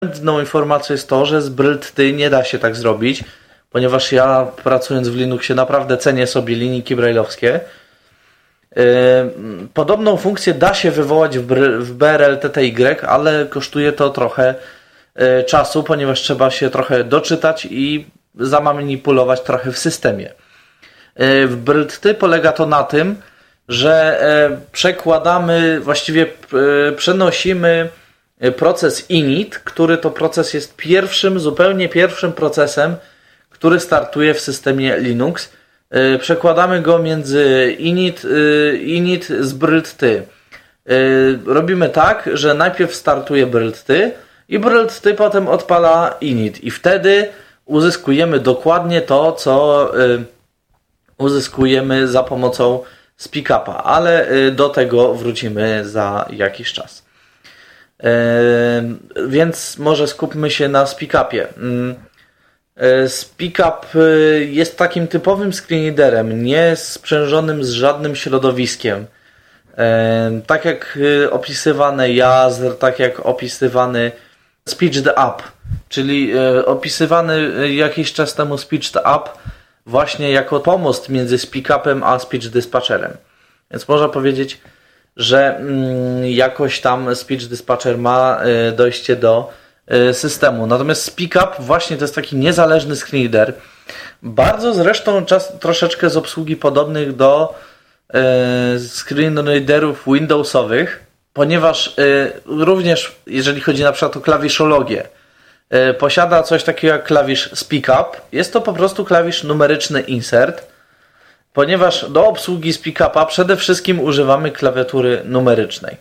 Błędną informacją jest to, że z BRLTY nie da się tak zrobić, ponieważ ja pracując w Linuxie naprawdę cenię sobie linijki braille'owskie. Podobną funkcję da się wywołać w BRLTTY, ale kosztuje to trochę czasu, ponieważ trzeba się trochę doczytać i zamanipulować trochę w systemie. W BRLTY polega to na tym, że przenosimy proces init, który to proces jest zupełnie pierwszym procesem, który startuje w systemie Linux. Przekładamy go między init z BRLTY. Robimy tak, że najpierw startuje BRLTY i BRLTY potem odpala init i wtedy uzyskujemy dokładnie to, co uzyskujemy za pomocą speak-upa, ale do tego wrócimy za jakiś czas. Więc może skupmy się na speak-upie. Speak-up jest takim typowym screenreaderem, nie sprzężonym z żadnym środowiskiem. Tak jak opisywany Yazr, tak jak opisywany Speech the Up, czyli opisywany jakiś czas temu Speech the Up właśnie jako pomost między speak-upem a speech dispatcherem. Więc można powiedzieć, że jakoś tam speech dispatcher ma dojście do systemu. Natomiast speak-up właśnie to jest taki niezależny screenreader. Bardzo zresztą troszeczkę z obsługi podobnych do screenreaderów Windowsowych, ponieważ również jeżeli chodzi na przykład o klawiszologię, posiada coś takiego jak klawisz speak-up. Jest to po prostu klawisz numeryczny insert, ponieważ do obsługi speak-upa przede wszystkim używamy klawiatury numerycznej.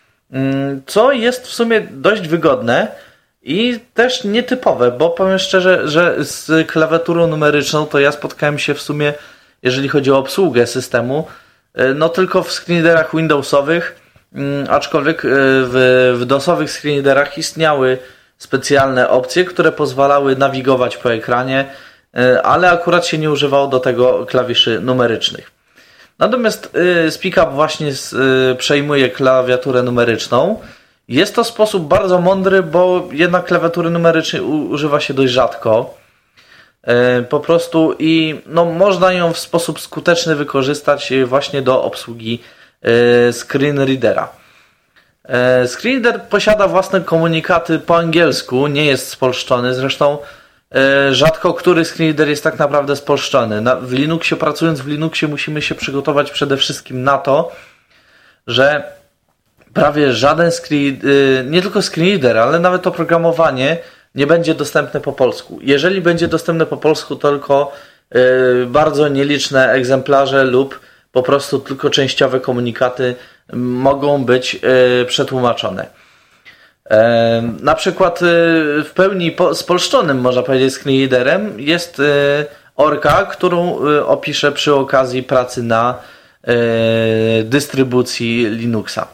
Co jest w sumie dość wygodne i też nietypowe, bo powiem szczerze, że z klawiaturą numeryczną to ja spotkałem się w sumie, jeżeli chodzi o obsługę systemu, no tylko w screenreaderach Windowsowych, aczkolwiek w DOS-owych screenreaderach istniały specjalne opcje, które pozwalały nawigować po ekranie, ale akurat się nie używało do tego klawiszy numerycznych. Natomiast speak-up właśnie przejmuje klawiaturę numeryczną. Jest to sposób bardzo mądry, bo jednak klawiatury numerycznej używa się dość rzadko. Po prostu i no, można ją w sposób skuteczny wykorzystać właśnie do obsługi screenreadera. Screenreader posiada własne komunikaty po angielsku, nie jest spolszczony, zresztą rzadko który screenreader jest tak naprawdę spolszczony. Pracując w Linuxie musimy się przygotować przede wszystkim na to, że prawie żaden nie tylko screenreader, ale nawet oprogramowanie nie będzie dostępne po polsku. Jeżeli będzie dostępne po polsku, to tylko bardzo nieliczne egzemplarze lub po prostu tylko częściowe komunikaty mogą być przetłumaczone. Na przykład w pełni spolszczonym, można powiedzieć, screenreaderem jest Orca, którą opiszę przy okazji pracy na dystrybucji Linuxa.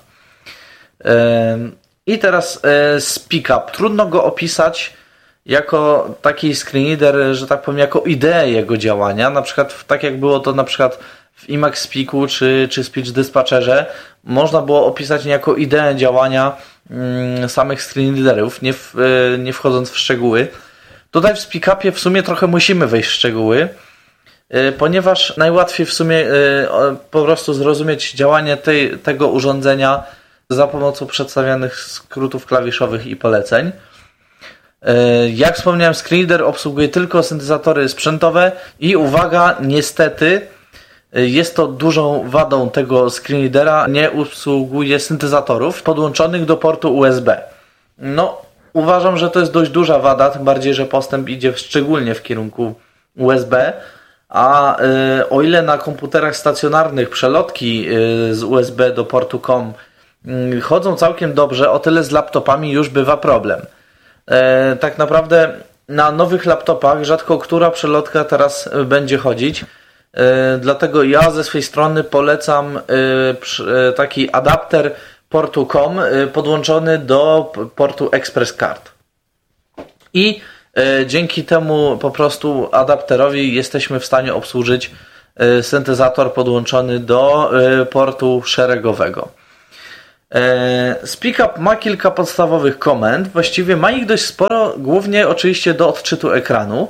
I teraz speak-up. Trudno go opisać jako taki screenreader, że tak powiem, jako ideę jego działania. Na przykład tak jak było to na przykład w Emacs Speaku czy Speech Dispatcherze, można było opisać niejako ideę działania samych screenreaderów, nie wchodząc w szczegóły. Tutaj w speak-upie w sumie trochę musimy wejść w szczegóły, ponieważ najłatwiej w sumie po prostu zrozumieć działanie tego urządzenia za pomocą przedstawianych skrótów klawiszowych i poleceń. Jak wspomniałem, screenreader obsługuje tylko syntezatory sprzętowe i uwaga, niestety jest to dużą wadą tego screenreadera, nie obsługuje syntezatorów podłączonych do portu USB. No, uważam, że to jest dość duża wada, tym bardziej, że postęp idzie szczególnie w kierunku USB, a o ile na komputerach stacjonarnych przelotki z USB do portu COM chodzą całkiem dobrze, o tyle z laptopami już bywa problem. Tak naprawdę na nowych laptopach rzadko która przelotka teraz będzie chodzić, dlatego ja ze swojej strony polecam taki adapter portu COM podłączony do portu Express Card. I dzięki temu po prostu adapterowi jesteśmy w stanie obsłużyć syntezator podłączony do portu szeregowego. SpeakUp ma kilka podstawowych komend, właściwie ma ich dość sporo, głównie oczywiście do odczytu ekranu.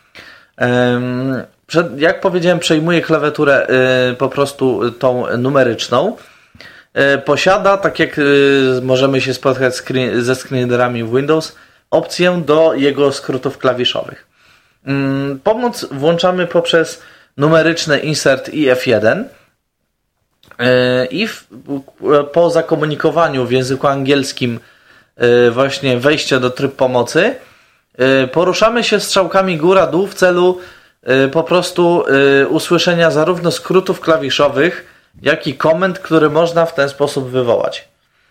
Jak powiedziałem, przejmuje klawiaturę po prostu tą numeryczną. Posiada, tak jak możemy się spotkać ze screenreaderami w Windows, opcję do jego skrótów klawiszowych. Pomoc włączamy poprzez numeryczny insert i F1 i po zakomunikowaniu w języku angielskim właśnie wejścia do tryb pomocy poruszamy się strzałkami góra-dół w celu po prostu usłyszenia zarówno skrótów klawiszowych, jak i komend, które można w ten sposób wywołać.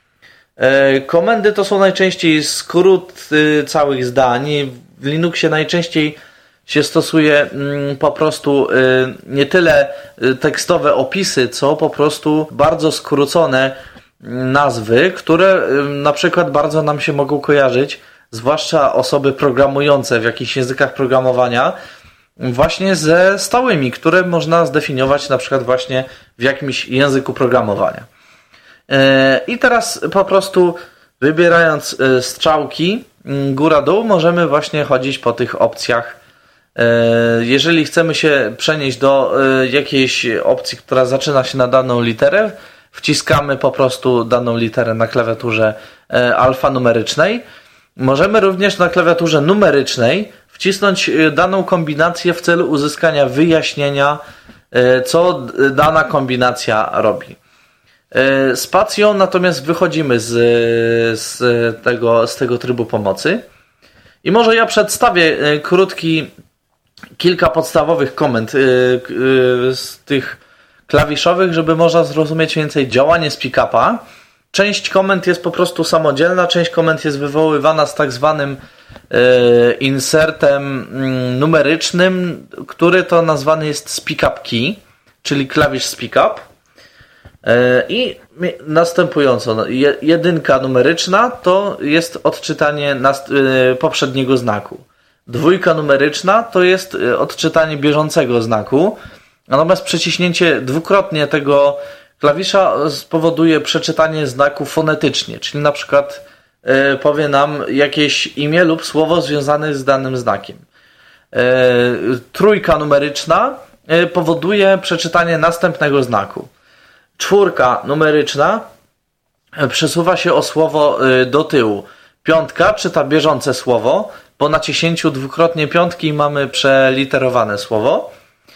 Komendy to są najczęściej skrót całych zdań. W Linuxie najczęściej się stosuje po prostu nie tyle tekstowe opisy, co po prostu bardzo skrócone nazwy, które na przykład bardzo nam się mogą kojarzyć, zwłaszcza osoby programujące w jakichś językach programowania, właśnie ze stałymi, które można zdefiniować na przykład właśnie w jakimś języku programowania. I teraz po prostu wybierając strzałki góra-dół możemy właśnie chodzić po tych opcjach. Jeżeli chcemy się przenieść do jakiejś opcji, która zaczyna się na daną literę, wciskamy po prostu daną literę na klawiaturze alfanumerycznej. Możemy również na klawiaturze numerycznej wcisnąć daną kombinację w celu uzyskania wyjaśnienia, co dana kombinacja robi. Spacją natomiast wychodzimy z tego trybu pomocy. I może ja przedstawię kilka podstawowych komend z tych klawiszowych, żeby można zrozumieć więcej działanie SpeakUpa. Część komend jest po prostu samodzielna, część komend jest wywoływana z tak zwanym insertem numerycznym, który to nazwany jest SpeakUp Key, czyli klawisz SpeakUp. I następująco, jedynka numeryczna to jest odczytanie poprzedniego znaku. Dwójka numeryczna to jest odczytanie bieżącego znaku, natomiast przyciśnięcie dwukrotnie tego klawisza spowoduje przeczytanie znaku fonetycznie, czyli na przykład powie nam jakieś imię lub słowo związane z danym znakiem. Trójka numeryczna powoduje przeczytanie następnego znaku. Czwórka numeryczna przesuwa się o słowo do tyłu. Piątka czyta bieżące słowo. Po naciśnięciu dwukrotnie piątki mamy przeliterowane słowo.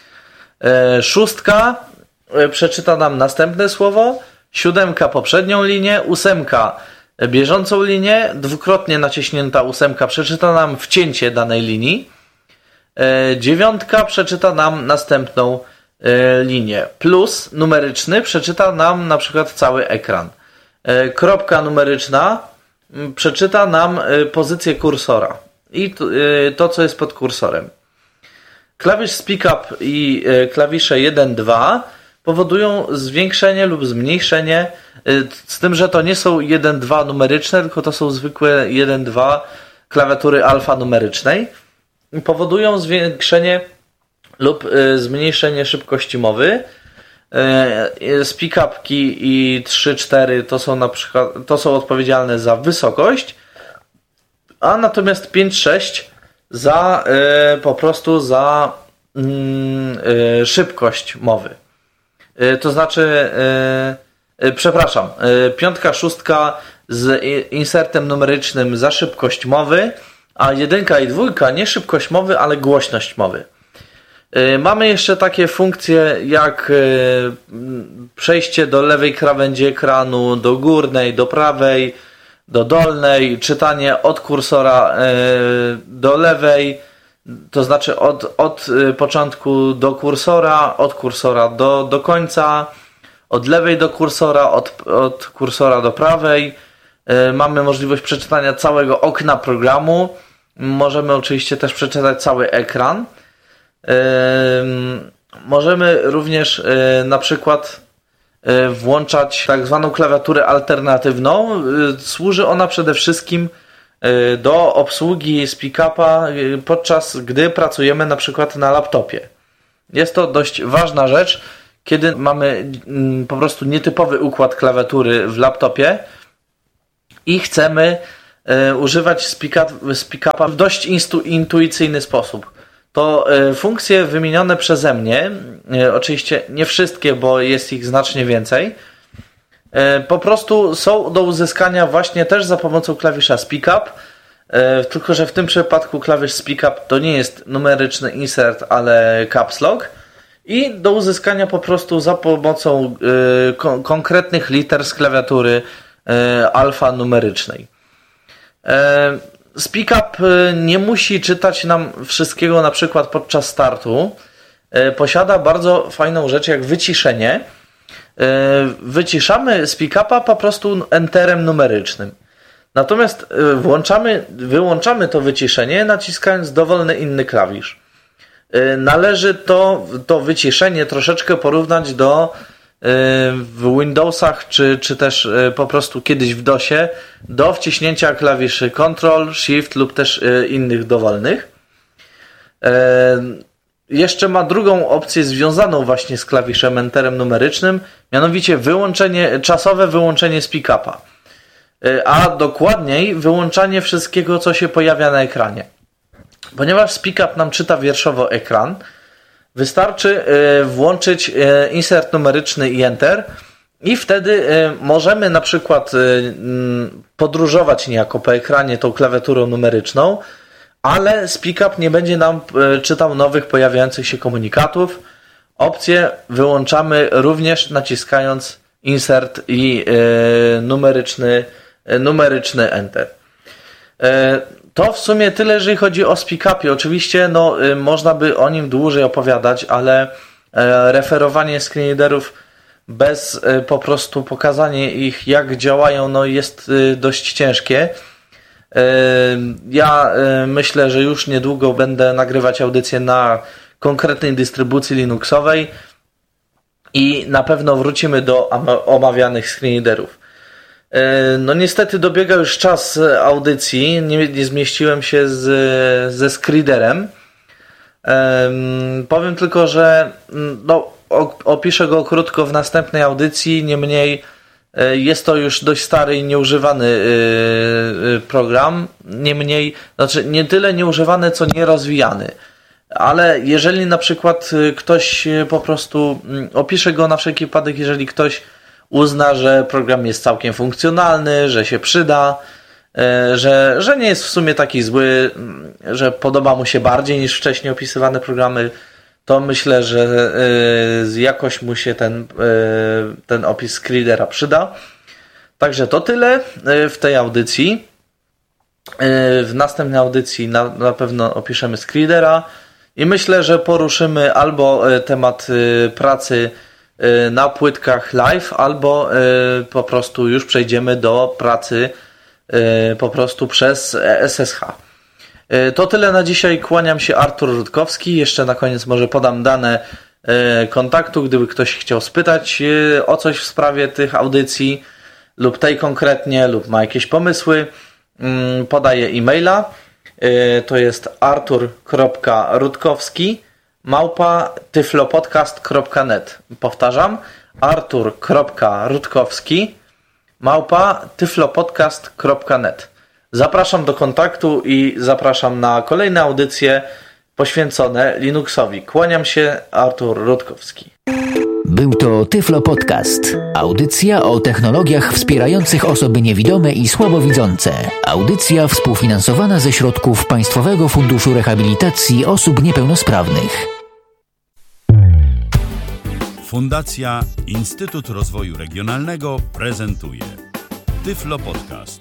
Szóstka przeczyta nam następne słowo. Siódemka poprzednią linię. Ósemka bieżącą linię. Dwukrotnie naciśnięta ósemka przeczyta nam wcięcie danej linii. Dziewiątka przeczyta nam następną linię. Plus numeryczny przeczyta nam na przykład cały ekran. Kropka numeryczna przeczyta nam pozycję kursora i to, co jest pod kursorem. Klawisz SpeakUp i klawisze 1-2 powodują zwiększenie lub zmniejszenie, z tym, że to nie są 1-2 numeryczne, tylko to są zwykłe 1-2 klawiatury alfanumerycznej. Powodują zwiększenie lub zmniejszenie szybkości mowy. SpeakUp Key i 3-4 to są na przykład odpowiedzialne za wysokość, a natomiast 5-6 po prostu za szybkość mowy. To znaczy, przepraszam, piątka, szóstka z insertem numerycznym za szybkość mowy, a jedynka i dwójka nie szybkość mowy, ale głośność mowy. Mamy jeszcze takie funkcje jak przejście do lewej krawędzi ekranu, do górnej, do prawej, do dolnej, czytanie od kursora do lewej, to znaczy od początku do kursora, od kursora do końca, od lewej do kursora, od kursora do prawej. Mamy możliwość przeczytania całego okna programu. Możemy oczywiście też przeczytać cały ekran. Możemy również na przykład włączać tak zwaną klawiaturę alternatywną. Służy ona przede wszystkim do obsługi SpeakUpa, podczas gdy pracujemy na przykład na laptopie. Jest to dość ważna rzecz, kiedy mamy po prostu nietypowy układ klawiatury w laptopie i chcemy używać speak-upa w dość intuicyjny sposób. To funkcje wymienione przeze mnie, oczywiście nie wszystkie, bo jest ich znacznie więcej, po prostu są do uzyskania właśnie też za pomocą klawisza speak-up, tylko że w tym przypadku klawisz speak-up to nie jest numeryczny insert, ale caps lock i do uzyskania po prostu za pomocą konkretnych liter z klawiatury alfanumerycznej. Speak-up nie musi czytać nam wszystkiego na przykład podczas startu. Posiada bardzo fajną rzecz jak wyciszenie. Wyciszamy speak-upa po prostu enterem numerycznym. Natomiast wyłączamy to wyciszenie naciskając dowolny inny klawisz. Należy to wyciszenie troszeczkę porównać w Windowsach czy też po prostu kiedyś w DOSie do wciśnięcia klawiszy Ctrl, Shift lub też innych dowolnych. Jeszcze ma drugą opcję związaną właśnie z klawiszem enterem numerycznym, mianowicie czasowe wyłączenie speak-upa, a dokładniej wyłączanie wszystkiego, co się pojawia na ekranie. Ponieważ speak-up nam czyta wierszowo ekran, wystarczy włączyć insert numeryczny i enter i wtedy możemy na przykład podróżować niejako po ekranie tą klawiaturą numeryczną, ale speak-up nie będzie nam czytał nowych pojawiających się komunikatów. Opcję wyłączamy również naciskając insert i numeryczny enter. To w sumie tyle, jeżeli chodzi o speak-upie. Oczywiście można by o nim dłużej opowiadać, ale referowanie screenreaderów bez po prostu pokazania ich, jak działają, jest dość ciężkie. Ja myślę, że już niedługo będę nagrywać audycję na konkretnej dystrybucji Linuxowej i na pewno wrócimy do omawianych screenreaderów. Niestety dobiega już czas audycji, nie zmieściłem się ze screenreaderem. Powiem tylko, że opiszę go krótko w następnej audycji, niemniej jest to już dość stary i nieużywany program, nie tyle nieużywany, co nierozwijany. Ale jeżeli na przykład ktoś po prostu opisze go na wszelki wypadek, jeżeli ktoś uzna, że program jest całkiem funkcjonalny, że się przyda, że nie jest w sumie taki zły, że podoba mu się bardziej niż wcześniej opisywane programy, to myślę, że jakoś mu się ten opis screenreadera przyda. Także to tyle w tej audycji. W następnej audycji na pewno opiszemy screenreadera i myślę, że poruszymy albo temat pracy na płytkach live, albo po prostu już przejdziemy do pracy po prostu przez SSH. To tyle na dzisiaj. Kłaniam się, Artur Rutkowski. Jeszcze na koniec może podam dane kontaktu, gdyby ktoś chciał spytać o coś w sprawie tych audycji lub tej konkretnie, lub ma jakieś pomysły. Podaję e-maila. To jest artur.rutkowski@tyflopodcast.net. Powtarzam, artur.rutkowski@tyflopodcast.net. Zapraszam do kontaktu i zapraszam na kolejne audycje poświęcone Linuxowi. Kłaniam się, Artur Rutkowski. Był to Tyflo Podcast. Audycja o technologiach wspierających osoby niewidome i słabowidzące. Audycja współfinansowana ze środków Państwowego Funduszu Rehabilitacji Osób Niepełnosprawnych. Fundacja Instytut Rozwoju Regionalnego prezentuje Tyflo Podcast.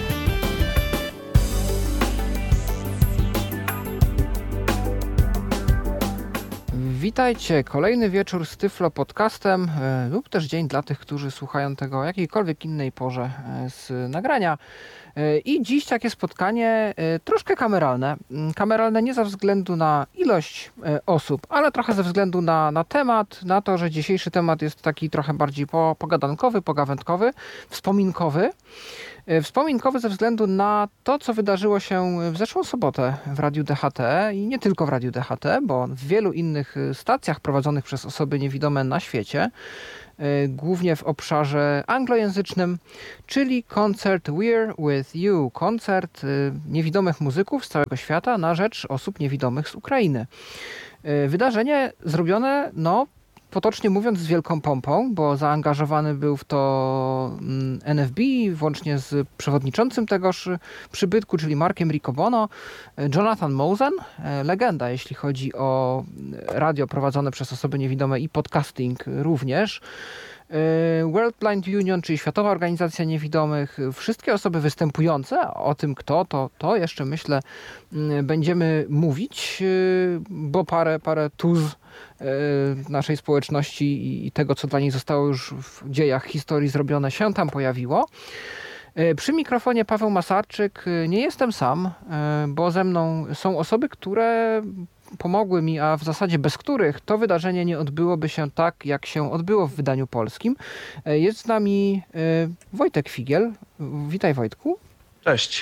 Witajcie, kolejny wieczór z Tyflo Podcastem lub też dzień dla tych, którzy słuchają tego o jakiejkolwiek innej porze z nagrania. I dziś takie spotkanie troszkę kameralne. Kameralne nie ze względu na ilość osób, ale trochę ze względu na temat, na to, że dzisiejszy temat jest taki trochę bardziej pogadankowy, pogawędkowy, wspominkowy. Wspominkowy ze względu na to, co wydarzyło się w zeszłą sobotę w Radiu DHT i nie tylko w Radiu DHT, bo w wielu innych stacjach prowadzonych przez osoby niewidome na świecie, głównie w obszarze anglojęzycznym, czyli koncert We're With You, koncert niewidomych muzyków z całego świata na rzecz osób niewidomych z Ukrainy. Wydarzenie zrobione, potocznie mówiąc, z wielką pompą, bo zaangażowany był w to NFB, włącznie z przewodniczącym tegoż przybytku, czyli Markiem Riccobono, Jonathan Mosen, legenda, jeśli chodzi o radio prowadzone przez osoby niewidome i podcasting również. World Blind Union, czyli Światowa Organizacja Niewidomych, wszystkie osoby występujące, o tym kto, to jeszcze myślę będziemy mówić, bo parę tuz naszej społeczności i tego, co dla niej zostało już w dziejach historii zrobione, się tam pojawiło. Przy mikrofonie Paweł Masarczyk. Nie jestem sam, bo ze mną są osoby, które pomogły mi, a w zasadzie bez których to wydarzenie nie odbyłoby się tak, jak się odbyło w wydaniu polskim. Jest z nami Wojtek Figiel. Witaj, Wojtku. Cześć.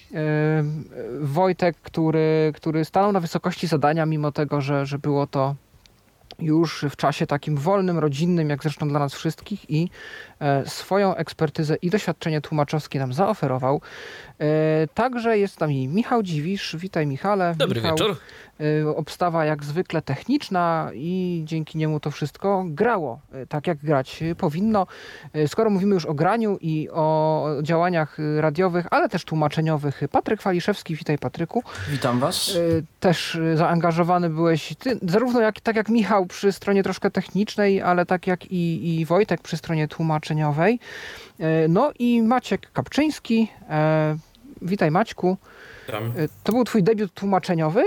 Wojtek, który stanął na wysokości zadania, mimo tego, że było to już w czasie takim wolnym, rodzinnym, jak zresztą dla nas wszystkich, i swoją ekspertyzę i doświadczenie tłumaczowskie nam zaoferował. Także jest z nami Michał Dziwisz. Witaj, Michale. Dobry wieczór. Obstawa jak zwykle techniczna i dzięki niemu to wszystko grało tak, jak grać powinno. Skoro mówimy już o graniu i o działaniach radiowych, ale też tłumaczeniowych, Patryk Waliszewski. Witaj, Patryku. Witam was. Też zaangażowany byłeś ty, zarówno tak jak Michał przy stronie troszkę technicznej, ale tak jak i Wojtek przy stronie tłumaczeniowej. No i Maciek Kapczyński. Witaj, Maćku. Witam. To był twój debiut tłumaczeniowy.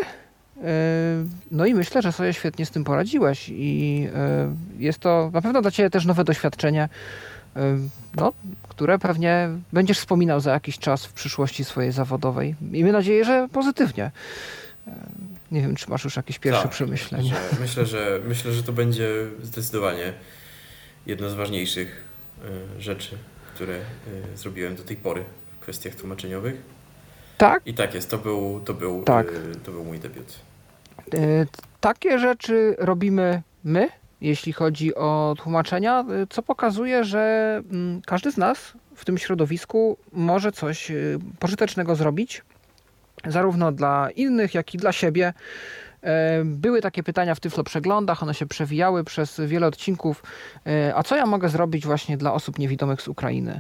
No i myślę, że sobie świetnie z tym poradziłeś i jest to na pewno dla ciebie też nowe doświadczenie, które pewnie będziesz wspominał za jakiś czas w przyszłości swojej zawodowej. Miejmy nadzieję, że pozytywnie. Nie wiem, czy masz już jakieś pierwsze przemyślenia. Myślę, że to będzie zdecydowanie jedna z ważniejszych rzeczy, które zrobiłem do tej pory w kwestiach tłumaczeniowych. Tak? I tak jest, to był mój debiut. Takie rzeczy robimy my, jeśli chodzi o tłumaczenia, co pokazuje, że każdy z nas w tym środowisku może coś pożytecznego zrobić, zarówno dla innych, jak i dla siebie. Były takie pytania w Tyflo Przeglądach, one się przewijały przez wiele odcinków. A co ja mogę zrobić właśnie dla osób niewidomych z Ukrainy?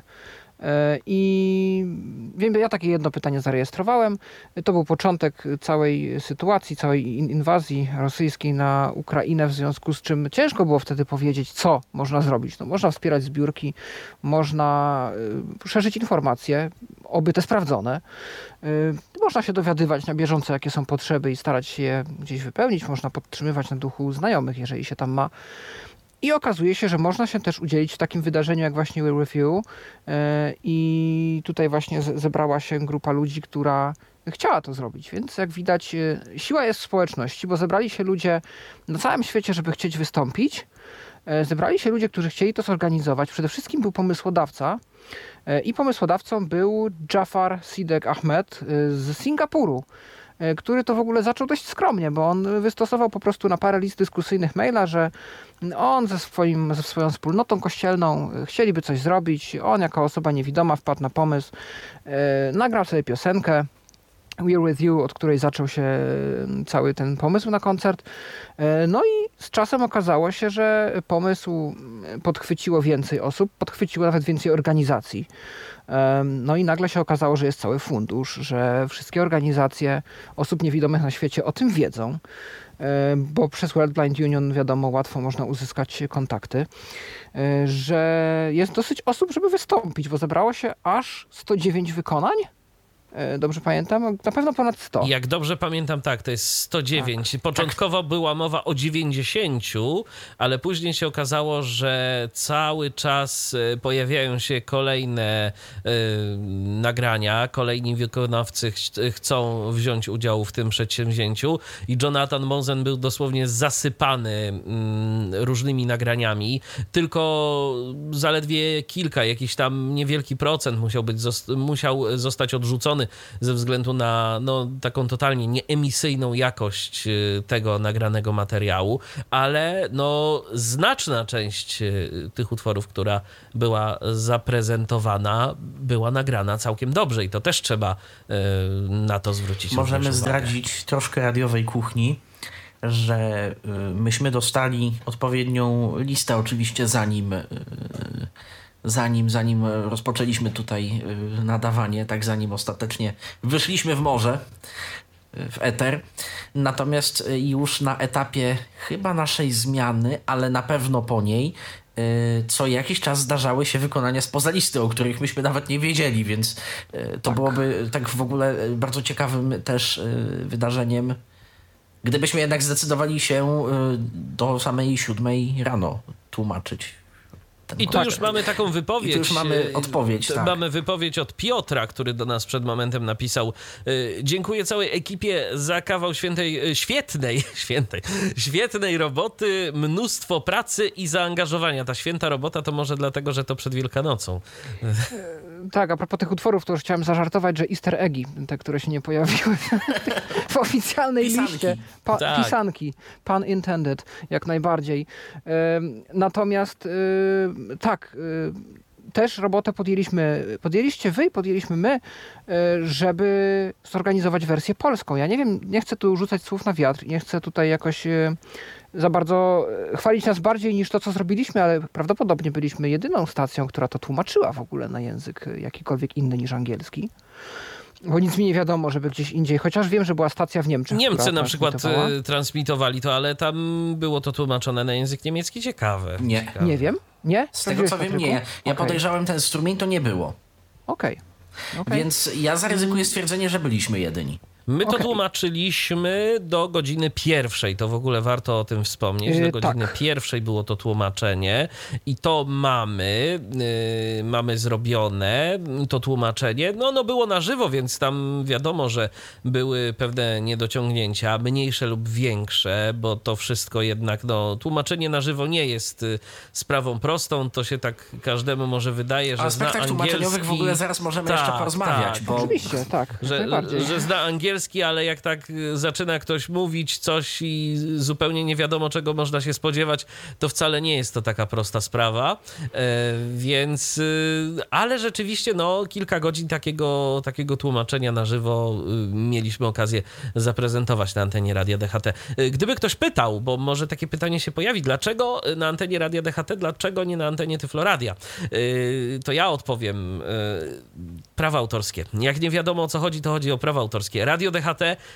I wiem, ja takie jedno pytanie zarejestrowałem. To był początek całej sytuacji, całej inwazji rosyjskiej na Ukrainę, w związku z czym ciężko było wtedy powiedzieć, co można zrobić. Można wspierać zbiórki, można szerzyć informacje, oby te sprawdzone. Można się dowiadywać na bieżąco, jakie są potrzeby i starać się je gdzieś wypełnić. Można podtrzymywać na duchu znajomych, jeżeli się tam ma. I okazuje się, że można się też udzielić w takim wydarzeniu jak właśnie We're With You. I tutaj właśnie zebrała się grupa ludzi, która chciała to zrobić. Więc jak widać, siła jest w społeczności, bo zebrali się ludzie na całym świecie, żeby chcieć wystąpić. Zebrali się ludzie, którzy chcieli to zorganizować. Przede wszystkim był pomysłodawca. I pomysłodawcą był Jafar Sidek Ahmed z Singapuru, który to w ogóle zaczął dość skromnie, bo on wystosował po prostu na parę list dyskusyjnych maila, że on ze swoją wspólnotą kościelną chcieliby coś zrobić. On jako osoba niewidoma wpadł na pomysł, nagrał sobie piosenkę We're With You, od której zaczął się cały ten pomysł na koncert. No i z czasem okazało się, że pomysł podchwyciło więcej osób, podchwyciło nawet więcej organizacji. No i nagle się okazało, że jest cały fundusz, że wszystkie organizacje osób niewidomych na świecie o tym wiedzą, bo przez World Blind Union, wiadomo, łatwo można uzyskać kontakty, że jest dosyć osób, żeby wystąpić, bo zebrało się aż 109 wykonań. Dobrze pamiętam? Na pewno ponad 100. Jak dobrze pamiętam, tak, to jest 109. Tak. Początkowo była mowa o 90, ale później się okazało, że cały czas pojawiają się kolejne nagrania, kolejni wykonawcy chcą wziąć udział w tym przedsięwzięciu i Jonathan Mosen był dosłownie zasypany różnymi nagraniami. Tylko zaledwie kilka, jakiś tam niewielki procent musiał zostać odrzucony ze względu na taką totalnie nieemisyjną jakość tego nagranego materiału, ale znaczna część tych utworów, która była zaprezentowana, była nagrana całkiem dobrze i to też trzeba na to zwrócić uwagę. Możemy zdradzić troszkę radiowej kuchni, że myśmy dostali odpowiednią listę oczywiście zanim rozpoczęliśmy tutaj nadawanie, tak zanim ostatecznie wyszliśmy w morze, w eter. Natomiast już na etapie chyba naszej zmiany, ale na pewno po niej, co jakiś czas zdarzały się wykonania spoza listy, o których myśmy nawet nie wiedzieli, więc to byłoby tak w ogóle bardzo ciekawym też wydarzeniem, gdybyśmy jednak zdecydowali się do samej 7 rano tłumaczyć. I tu już mamy taką wypowiedź. I tu już mamy odpowiedź, tak. Mamy wypowiedź od Piotra, który do nas przed momentem napisał: dziękuję całej ekipie za kawał świetnej roboty, mnóstwo pracy i zaangażowania. Ta święta robota to może dlatego, że to przed Wielkanocą. Tak, a propos tych utworów, to już chciałem zażartować, że easter eggi, te, które się nie pojawiły w oficjalnej liście. Pisanki. Pun intended, jak najbardziej. Natomiast też robotę podjęliście wy i podjęliśmy my, żeby zorganizować wersję polską. Ja nie wiem, nie chcę tu rzucać słów na wiatr, nie chcę tutaj jakoś za bardzo chwalić nas bardziej niż to, co zrobiliśmy, ale prawdopodobnie byliśmy jedyną stacją, która to tłumaczyła w ogóle na język jakikolwiek inny niż angielski. Bo nic mi nie wiadomo, żeby gdzieś indziej, chociaż wiem, że była stacja w Niemczech. Niemcy na przykład transmitowali to, ale tam było to tłumaczone na język niemiecki. Ciekawe. Nie wiem. Nie? Z tego co wiem, nie. Ja podejrzałem, ten strumień to nie było. Okej. Więc ja zaryzykuję stwierdzenie, że byliśmy jedyni. My to tłumaczyliśmy do godziny 1. To w ogóle warto o tym wspomnieć. Do godziny 1 było to tłumaczenie i to mamy zrobione, to tłumaczenie. No było na żywo, więc tam wiadomo, że były pewne niedociągnięcia, mniejsze lub większe, bo to wszystko jednak, tłumaczenie na żywo nie jest sprawą prostą. To się tak każdemu może wydaje, że zna angielski. Tłumaczeniowych w ogóle zaraz możemy jeszcze porozmawiać. Bo oczywiście, tak. Że zna angielski, ale jak tak zaczyna ktoś mówić coś i zupełnie nie wiadomo, czego można się spodziewać, to wcale nie jest to taka prosta sprawa. Więc, ale rzeczywiście kilka godzin takiego tłumaczenia na żywo mieliśmy okazję zaprezentować na antenie Radia DHT. Gdyby ktoś pytał, bo może takie pytanie się pojawi, dlaczego na antenie Radia DHT, dlaczego nie na antenie Tyfloradia? To ja odpowiem. Prawa autorskie. Jak nie wiadomo, o co chodzi, to chodzi o prawa autorskie. Radio DHT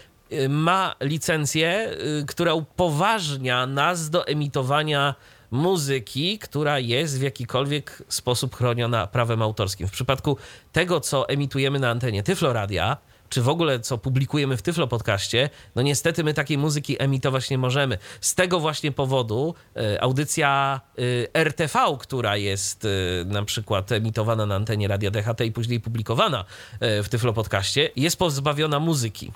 ma licencję, która upoważnia nas do emitowania muzyki, która jest w jakikolwiek sposób chroniona prawem autorskim. W przypadku tego, co emitujemy na antenie Tyfloradia, czy w ogóle co publikujemy w Tyflo Podcaście, niestety my takiej muzyki emitować nie możemy. Z tego właśnie powodu audycja RTV, która jest na przykład emitowana na antenie Radia DHT i później publikowana w Tyflo Podcaście, jest pozbawiona muzyki.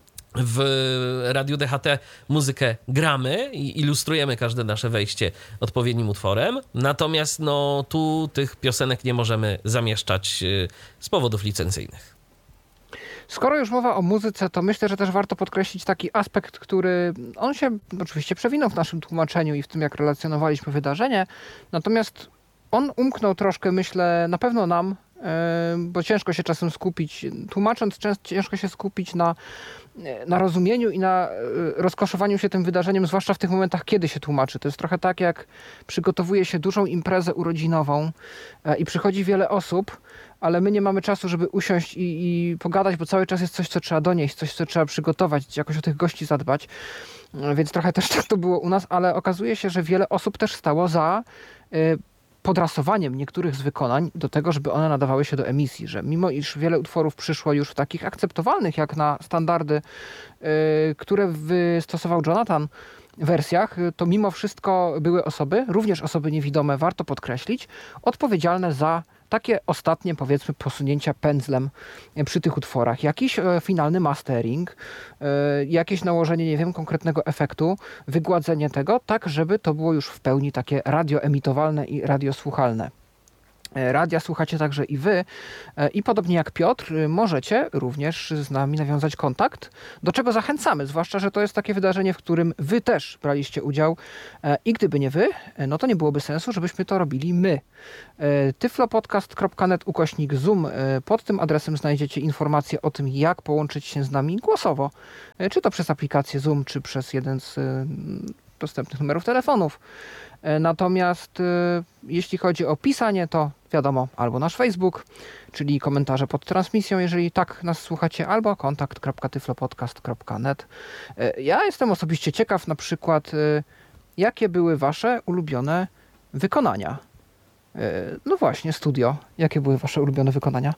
W Radiu DHT muzykę gramy i ilustrujemy każde nasze wejście odpowiednim utworem, natomiast tu tych piosenek nie możemy zamieszczać z powodów licencyjnych. Skoro już mowa o muzyce, to myślę, że też warto podkreślić taki aspekt, który on się oczywiście przewinął w naszym tłumaczeniu i w tym, jak relacjonowaliśmy wydarzenie, natomiast on umknął troszkę, myślę, na pewno nam, bo ciężko się czasem skupić, tłumacząc ciężko się skupić na rozumieniu i na rozkoszowaniu się tym wydarzeniem, zwłaszcza w tych momentach, kiedy się tłumaczy. To jest trochę tak, jak przygotowuje się dużą imprezę urodzinową i przychodzi wiele osób, ale my nie mamy czasu, żeby usiąść i pogadać, bo cały czas jest coś, co trzeba donieść, coś, co trzeba przygotować, jakoś o tych gości zadbać. Więc trochę też tak to było u nas, ale okazuje się, że wiele osób też stało za podrasowaniem niektórych z wykonań do tego, żeby one nadawały się do emisji, że mimo iż wiele utworów przyszło już w takich akceptowalnych jak na standardy, które wystosował Jonathan, wersjach, to mimo wszystko były osoby, również osoby niewidome, warto podkreślić, odpowiedzialne za takie ostatnie, powiedzmy, posunięcia pędzlem przy tych utworach. Jakiś finalny mastering, jakieś nałożenie, nie wiem, konkretnego efektu, wygładzenie tego, tak żeby to było już w pełni takie radioemitowalne i radiosłuchalne. Radia słuchacie także i wy i podobnie jak Piotr możecie również z nami nawiązać kontakt, do czego zachęcamy, zwłaszcza, że to jest takie wydarzenie, w którym wy też braliście udział i gdyby nie wy, no to nie byłoby sensu, żebyśmy to robili my. tyflopodcast.net/Zoom. Pod tym adresem znajdziecie informacje o tym, jak połączyć się z nami głosowo, czy to przez aplikację Zoom, czy przez jeden z dostępnych numerów telefonów. Natomiast jeśli chodzi o pisanie, to wiadomo, albo nasz Facebook, czyli komentarze pod transmisją, jeżeli tak nas słuchacie, albo kontakt.tyflopodcast.net. Ja jestem osobiście ciekaw na przykład, jakie były wasze ulubione wykonania. No właśnie, studio. Jakie były wasze ulubione wykonania?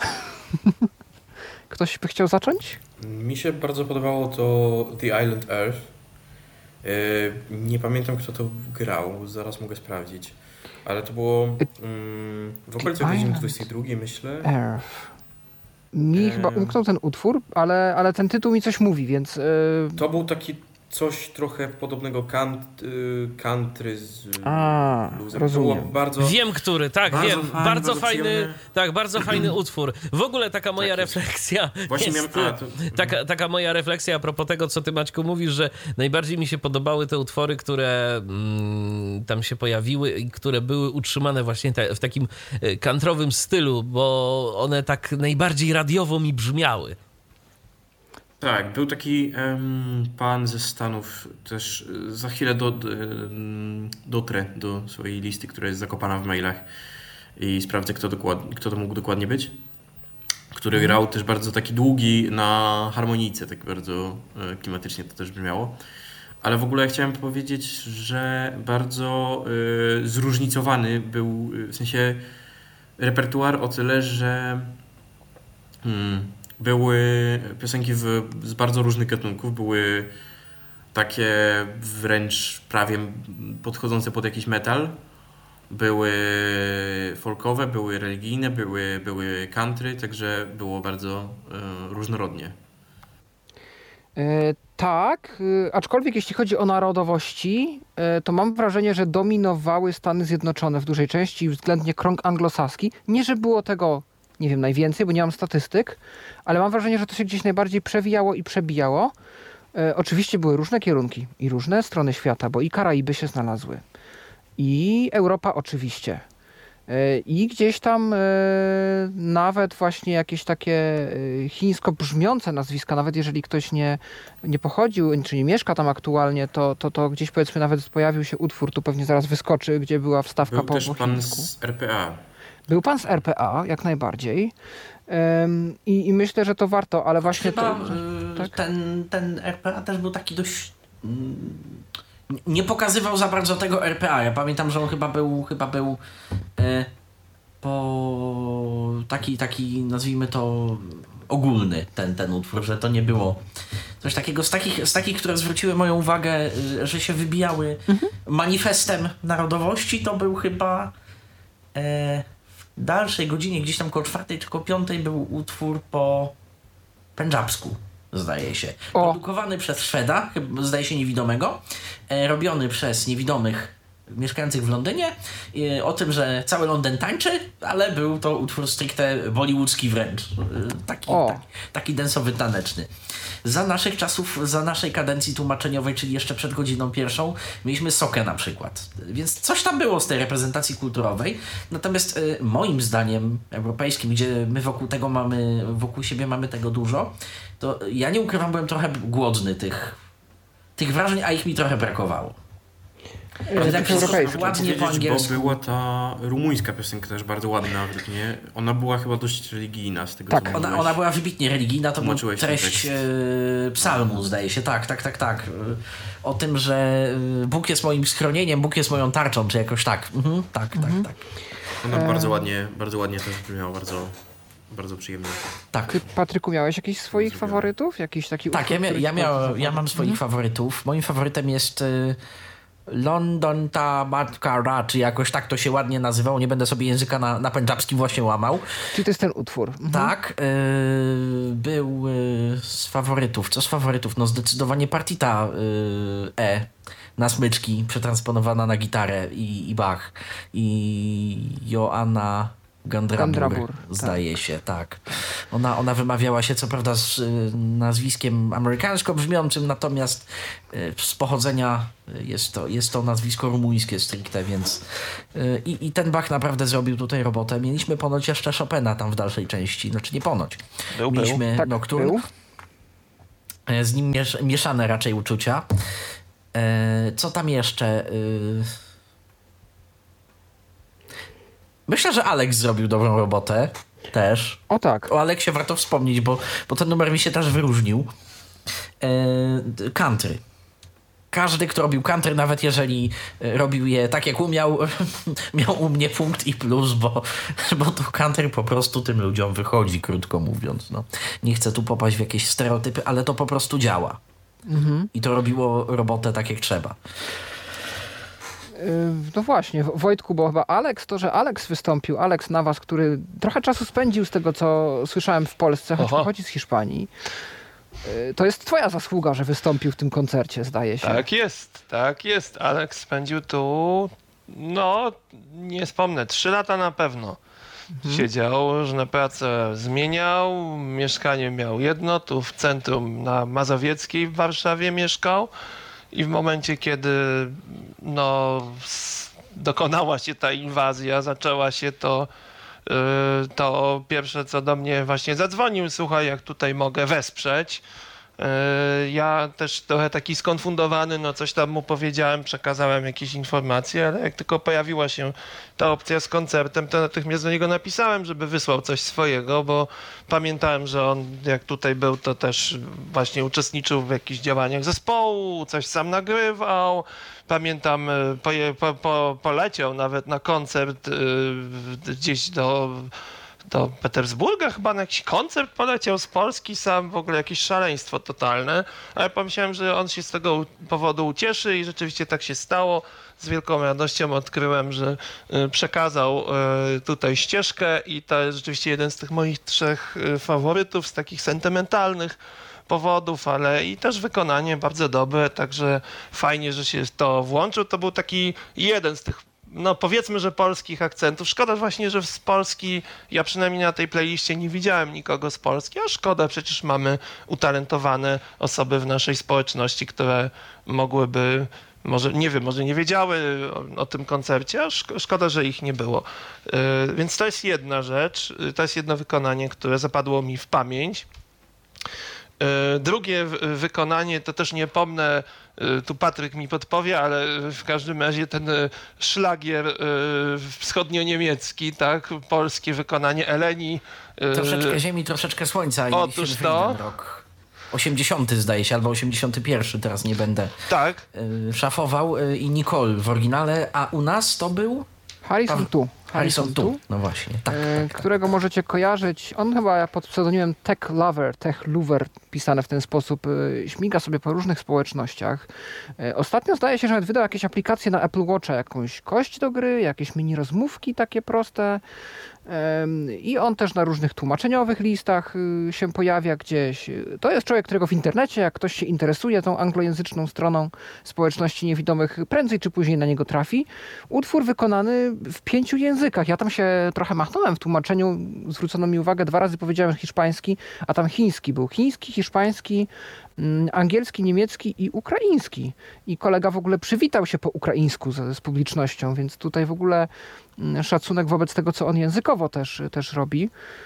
Ktoś by chciał zacząć? Mi się bardzo podobało to The Island Earth. Nie pamiętam, kto to grał, zaraz mogę sprawdzić. Ale to było w okolicy godziny 22, myślę. Earth. Mi chyba umknął ten utwór, ale ten tytuł mi coś mówi, więc... To był taki coś trochę podobnego country z bluesem. Rozumiem. Bardzo, wiem, który, tak, bardzo wiem. fajny, Bardzo fajny, przyjemny. tak, bardzo fajny utwór. W ogóle taka moja refleksja Właśnie jest, taka moja refleksja a propos tego, co ty, Maćku, mówisz, że najbardziej mi się podobały te utwory, które tam się pojawiły i które były utrzymane właśnie w takim countryowym stylu, bo one tak najbardziej radiowo mi brzmiały. Tak, był taki pan ze Stanów, też za chwilę dotrę do swojej listy, która jest zakopana w mailach i sprawdzę, kto to mógł dokładnie być, który grał też bardzo taki długi na harmonijce, tak bardzo klimatycznie to też brzmiało. Ale w ogóle chciałem powiedzieć, że bardzo zróżnicowany był, w sensie repertuar o tyle, że były piosenki z bardzo różnych gatunków, były takie wręcz prawie podchodzące pod jakiś metal, były folkowe, były religijne, były country, także było bardzo różnorodnie. Tak, aczkolwiek jeśli chodzi o narodowości, to mam wrażenie, że dominowały Stany Zjednoczone w dużej części względnie krąg anglosaski. Nie, że było tego, nie wiem, najwięcej, bo nie mam statystyk, ale mam wrażenie, że to się gdzieś najbardziej przewijało i przebijało. Oczywiście były różne kierunki i różne strony świata, bo i Karaiby się znalazły, i Europa oczywiście, i gdzieś tam nawet właśnie jakieś takie chińsko brzmiące nazwiska, nawet jeżeli ktoś nie pochodził, czy nie mieszka tam aktualnie, to gdzieś powiedzmy nawet pojawił się utwór, tu pewnie zaraz wyskoczy, gdzie była wstawka Był po też pan chińsku. z RPA. Był pan z RPA, jak najbardziej. I myślę, że to warto, ale właśnie chyba tak? ten RPA też był taki dość... nie pokazywał za bardzo tego RPA. Ja pamiętam, że on chyba był taki nazwijmy to ogólny ten utwór, że to nie było coś takiego z takich, które zwróciły moją uwagę, że się wybijały manifestem narodowości, to był chyba w dalszej godzinie, gdzieś tam koło 4 czy koło 5 był utwór po pendżabsku, zdaje się. Produkowany przez Szweda, zdaje się niewidomego, robiony przez niewidomych mieszkających w Londynie, o tym, że cały Londyn tańczy, ale był to utwór stricte bollywoodzki wręcz. Taki densowy, taneczny. Za naszych czasów, za naszej kadencji tłumaczeniowej, czyli jeszcze przed godziną 1, mieliśmy Sokę na przykład. Więc coś tam było z tej reprezentacji kulturowej. Natomiast moim zdaniem europejskim, gdzie my wokół siebie mamy tego dużo, to ja nie ukrywam, byłem trochę głodny tych wrażeń, a ich mi trochę brakowało. Ale tak wszystko europejskie. ładnie po angielsku. Bo była ta rumuńska piosenka też bardzo ładna według mnie. Ona była chyba dość religijna z tego, Tak, co mówiłeś. Ona była wybitnie religijna, to była Tłumaczyłeś ten treść tekst. psalmu, zdaje się. Tak. O tym, że Bóg jest moim schronieniem, Bóg jest moją tarczą, czy jakoś tak. Tak. Ona bardzo ładnie też brzmiała, bardzo przyjemnie. Tak. Ty, Patryku, miałeś jakichś swoich faworytów? Jakiś taki Tak, utwór, który ja mam swoich faworytów. Moim faworytem jest London ta Matkara, czy jakoś tak to się ładnie nazywało. Nie będę sobie języka na pendżabskim właśnie łamał. Czyli to jest ten utwór. Tak, był z faworytów. Co z faworytów? No zdecydowanie partita na smyczki, przetransponowana na gitarę i Bach. I Joanna Gandrabur, zdaje się, tak. Ona wymawiała się co prawda z nazwiskiem amerykańsko brzmiącym, natomiast z pochodzenia jest to nazwisko rumuńskie stricte, więc i ten Bach naprawdę zrobił tutaj robotę. Mieliśmy ponoć jeszcze Chopina tam w dalszej części, znaczy nie ponoć. Mieliśmy Tak, Nocturne, był. z nim mieszane raczej uczucia. Co tam jeszcze? Myślę, że Alex zrobił dobrą robotę też. O tak. O Aleksie warto wspomnieć, bo ten numer mi się też wyróżnił. Country. Każdy, kto robił country, nawet jeżeli robił je tak jak umiał, miał u mnie punkt i plus, bo to country po prostu tym ludziom wychodzi, krótko mówiąc. No. Nie chcę tu popaść w jakieś stereotypy, ale to po prostu działa. I to robiło robotę tak jak trzeba. No właśnie, Wojtku, bo chyba że Alex wystąpił, Alex Navas, który trochę czasu spędził z tego, co słyszałem w Polsce, choć pochodzi z Hiszpanii. To jest twoja zasługa, że wystąpił w tym koncercie, zdaje się. Tak jest. Alex spędził tu, nie wspomnę, 3 lata na pewno. Siedział, różne prace zmieniał, mieszkanie miał jedno, tu w centrum na Mazowieckiej w Warszawie mieszkał. I w momencie, kiedy dokonała się ta inwazja, zaczęła się to pierwsze co do mnie właśnie zadzwonił, słuchaj, jak tutaj mogę wesprzeć. Ja też trochę taki skonfundowany, coś tam mu powiedziałem, przekazałem jakieś informacje, ale jak tylko pojawiła się ta opcja z koncertem, to natychmiast do niego napisałem, żeby wysłał coś swojego, bo pamiętałem, że on jak tutaj był, to też właśnie uczestniczył w jakichś działaniach zespołu, coś sam nagrywał. Pamiętam, poleciał nawet na koncert gdzieś do Petersburga chyba na jakiś koncert poleciał z Polski sam, w ogóle jakieś szaleństwo totalne, ale pomyślałem, że on się z tego powodu ucieszy i rzeczywiście tak się stało. Z wielką radością odkryłem, że przekazał tutaj ścieżkę i to jest rzeczywiście jeden z tych moich 3 faworytów z takich sentymentalnych powodów, ale i też wykonanie bardzo dobre, także fajnie, że się to włączył. To był taki jeden z tych powiedzmy, że polskich akcentów. Szkoda właśnie, że z Polski, ja przynajmniej na tej playliście nie widziałem nikogo z Polski, a szkoda, przecież mamy utalentowane osoby w naszej społeczności, które mogłyby, może nie wiedziały o tym koncercie, a szkoda, że ich nie było. Więc to jest jedna rzecz, to jest jedno wykonanie, które zapadło mi w pamięć. Drugie wykonanie, to też nie pomnę, tu Patryk mi podpowie, ale w każdym razie ten szlagier wschodnio-niemiecki, tak, polskie wykonanie Eleni. Troszeczkę ziemi, troszeczkę słońca. Otóż to. Rok 80 zdaje się, albo 81, teraz nie będę szafował. I Nicole w oryginale, a u nas to był? Harrison Tu. No właśnie, tak. Którego możecie kojarzyć. On chyba pod pseudonimem Tech Lover, pisane w ten sposób, śmiga sobie po różnych społecznościach. Ostatnio zdaje się, że nawet wydał jakieś aplikacje na Apple Watcha, jakąś kość do gry, jakieś mini rozmówki takie proste. I on też na różnych tłumaczeniowych listach się pojawia gdzieś. To jest człowiek, którego w internecie, jak ktoś się interesuje tą anglojęzyczną stroną społeczności niewidomych, prędzej czy później na niego trafi. Utwór wykonany w 5 językach. Ja tam się trochę machnąłem w tłumaczeniu. Zwrócono mi uwagę, 2 razy powiedziałem hiszpański, a tam chiński był. Chiński, hiszpański, angielski, niemiecki i ukraiński. I kolega w ogóle przywitał się po ukraińsku z publicznością, więc tutaj w ogóle szacunek wobec tego, co on językowo też robi.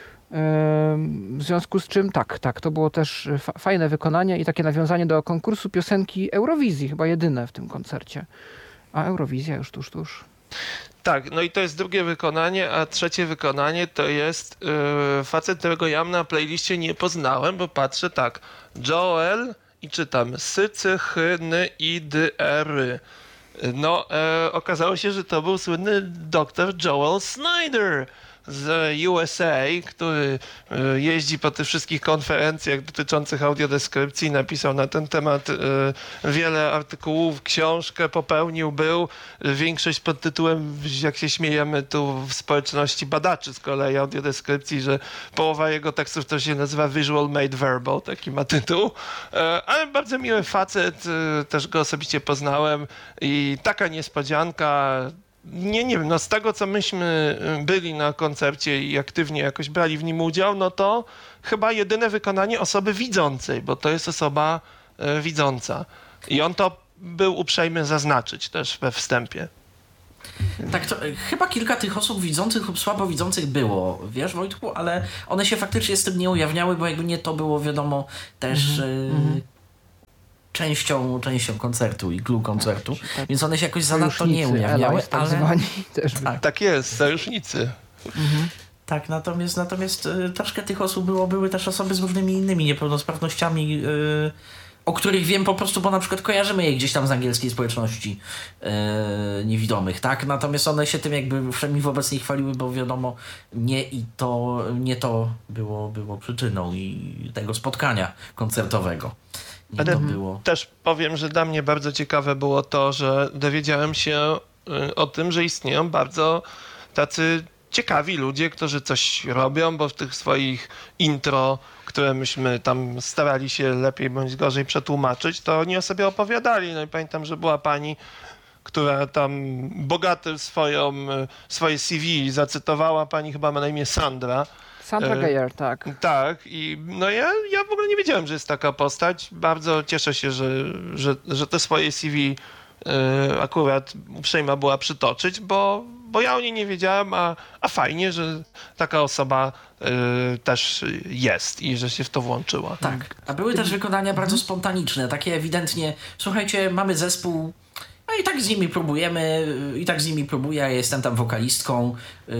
W związku z czym tak, to było też fajne wykonanie i takie nawiązanie do konkursu piosenki Eurowizji, chyba jedyne w tym koncercie. A Eurowizja już tuż. Tak, no i to jest drugie wykonanie, a trzecie wykonanie to jest facet, którego ja na playliście nie poznałem, bo patrzę tak, Joel i czytam Sycychny-i-dy-ery. No, okazało się, że to był słynny dr Joel Snyder z USA, który jeździ po tych wszystkich konferencjach dotyczących audiodeskrypcji, napisał na ten temat wiele artykułów, książkę popełnił, większość pod tytułem, jak się śmiejemy tu w społeczności badaczy z kolei audiodeskrypcji, że połowa jego tekstów to się nazywa Visual Made Verbal, taki ma tytuł, ale bardzo miły facet, też go osobiście poznałem i taka niespodzianka. Nie wiem, no z tego co myśmy byli na koncercie i aktywnie jakoś brali w nim udział, no to chyba jedyne wykonanie osoby widzącej, bo to jest osoba widząca. I on to był uprzejmy zaznaczyć też we wstępie. Tak, to chyba kilka tych osób widzących lub słabo widzących było, wiesz, Wojtku, ale one się faktycznie z tym nie ujawniały, bo jakby nie to było, wiadomo, też częścią koncertu i clue koncertu, więc one się jakoś zanadto nie ujawniały, tak zwani też tak jest, sojusznicy. Tak, natomiast troszkę tych osób były też osoby z różnymi innymi niepełnosprawnościami, o których wiem po prostu, bo na przykład kojarzymy je gdzieś tam z angielskiej społeczności niewidomych, tak? Natomiast one się tym jakby wszemi wobec nich chwaliły, bo wiadomo, nie to było przyczyną i tego spotkania koncertowego. Ale też powiem, że dla mnie bardzo ciekawe było to, że dowiedziałem się o tym, że istnieją bardzo tacy ciekawi ludzie, którzy coś robią, bo w tych swoich intro, które myśmy tam starali się lepiej bądź gorzej przetłumaczyć, to oni o sobie opowiadali. No i pamiętam, że była pani, która tam bogaty swoje CV zacytowała, pani chyba ma na imię Sandra Geyer, tak. Tak, i no ja w ogóle nie wiedziałem, że jest taka postać. Bardzo cieszę się, że te swoje CV akurat uprzejma była przytoczyć, bo ja o niej nie wiedziałem, a fajnie, że taka osoba też jest i że się w to włączyła. Tak, a były też wykonania bardzo spontaniczne, takie ewidentnie, słuchajcie, mamy zespół, no i tak z nimi próbujemy, ja jestem tam wokalistką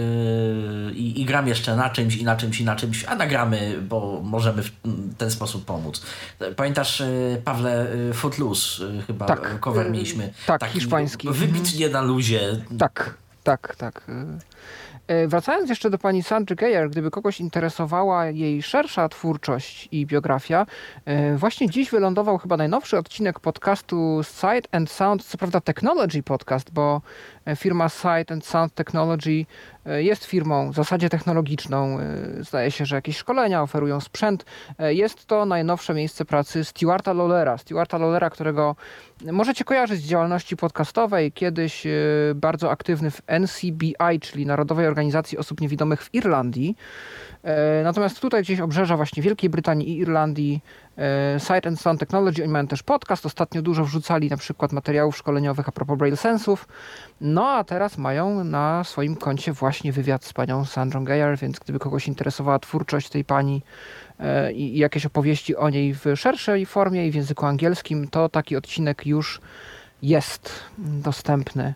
i gram jeszcze na czymś, a nagramy, bo możemy w ten sposób pomóc. Pamiętasz, Pawle, Footloose chyba cover mieliśmy? Tak, taki hiszpański. Wybitnie na luzie. Tak. Wracając jeszcze do pani Sandry Geyer, gdyby kogoś interesowała jej szersza twórczość i biografia, właśnie dziś wylądował chyba najnowszy odcinek podcastu Sight and Sound, co prawda Technology Podcast, bo firma Sight and Sound Technology jest firmą w zasadzie technologiczną. Zdaje się, że jakieś szkolenia oferują sprzęt. Jest to najnowsze miejsce pracy Stuarta Lawlera, którego możecie kojarzyć z działalności podcastowej. Kiedyś bardzo aktywny w NCBI, czyli Narodowej Organizacji Osób Niewidomych w Irlandii. Natomiast tutaj gdzieś obrzeża właśnie Wielkiej Brytanii i Irlandii Sight and Sound Technology, oni mają też podcast. Ostatnio dużo wrzucali na przykład materiałów szkoleniowych a propos Braille Sensów. No a teraz mają na swoim koncie właśnie wywiad z panią Sandrą Geyer, więc gdyby kogoś interesowała twórczość tej pani i jakieś opowieści o niej w szerszej formie i w języku angielskim, to taki odcinek już jest dostępny.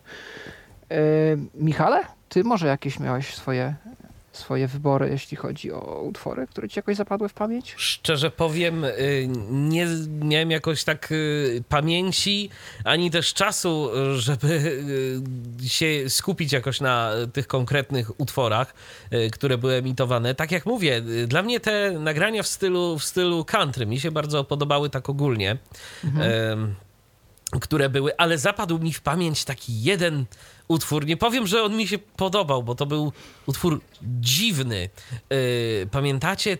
Michale, ty może jakieś miałeś swoje wybory, jeśli chodzi o utwory, które ci jakoś zapadły w pamięć? Szczerze powiem, nie miałem jakoś tak pamięci, ani też czasu, żeby się skupić jakoś na tych konkretnych utworach, które były emitowane. Tak jak mówię, dla mnie te nagrania w stylu country mi się bardzo podobały tak ogólnie. Które były, ale zapadł mi w pamięć taki jeden utwór. Nie powiem, że on mi się podobał, bo to był utwór dziwny. Pamiętacie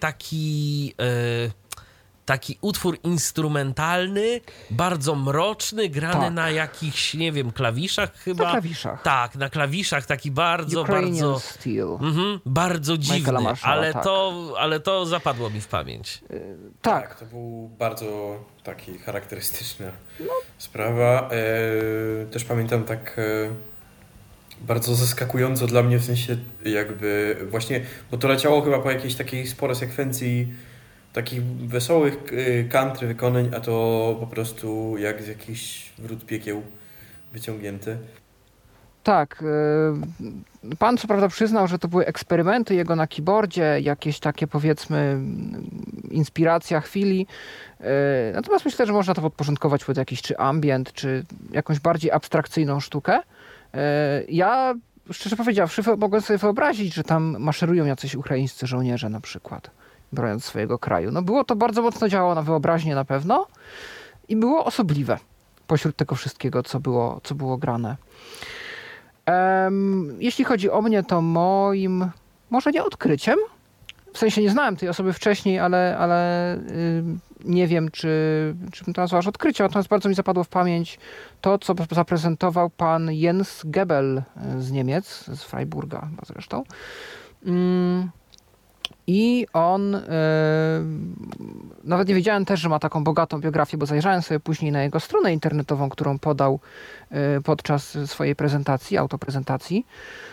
taki utwór instrumentalny, bardzo mroczny, grany na jakichś, nie wiem, klawiszach chyba? Na klawiszach. Tak, na klawiszach, taki bardzo Steel. bardzo dziwny, ale to zapadło mi w pamięć. Tak, to był bardzo taki charakterystyczna sprawa. Też pamiętam tak bardzo zaskakująco dla mnie, w sensie jakby właśnie, bo to leciało chyba po jakiejś takiej sporej sekwencji takich wesołych country wykonań, a to po prostu jak z jakichś wrót piekieł wyciągnięty. Tak. Pan co prawda przyznał, że to były eksperymenty jego na keyboardzie, jakieś takie powiedzmy inspiracja chwili. Natomiast myślę, że można to podporządkować pod jakiś czy ambient, czy jakąś bardziej abstrakcyjną sztukę. Ja szczerze powiedziawszy mogłem sobie wyobrazić, że tam maszerują jacyś ukraińscy żołnierze na przykład, broniąc swojego kraju. No było to bardzo mocno działało na wyobraźnię na pewno i było osobliwe pośród tego wszystkiego, co było grane. Jeśli chodzi o mnie, to moim, może nie odkryciem, w sensie nie znałem tej osoby wcześniej, ale nie wiem, czy bym to nazwał odkryciem, natomiast bardzo mi zapadło w pamięć to, co zaprezentował pan Jens Goebel z Niemiec, z Freiburga chyba zresztą. I on, nawet nie wiedziałem też, że ma taką bogatą biografię, bo zajrzałem sobie później na jego stronę internetową, którą podał podczas swojej prezentacji, autoprezentacji.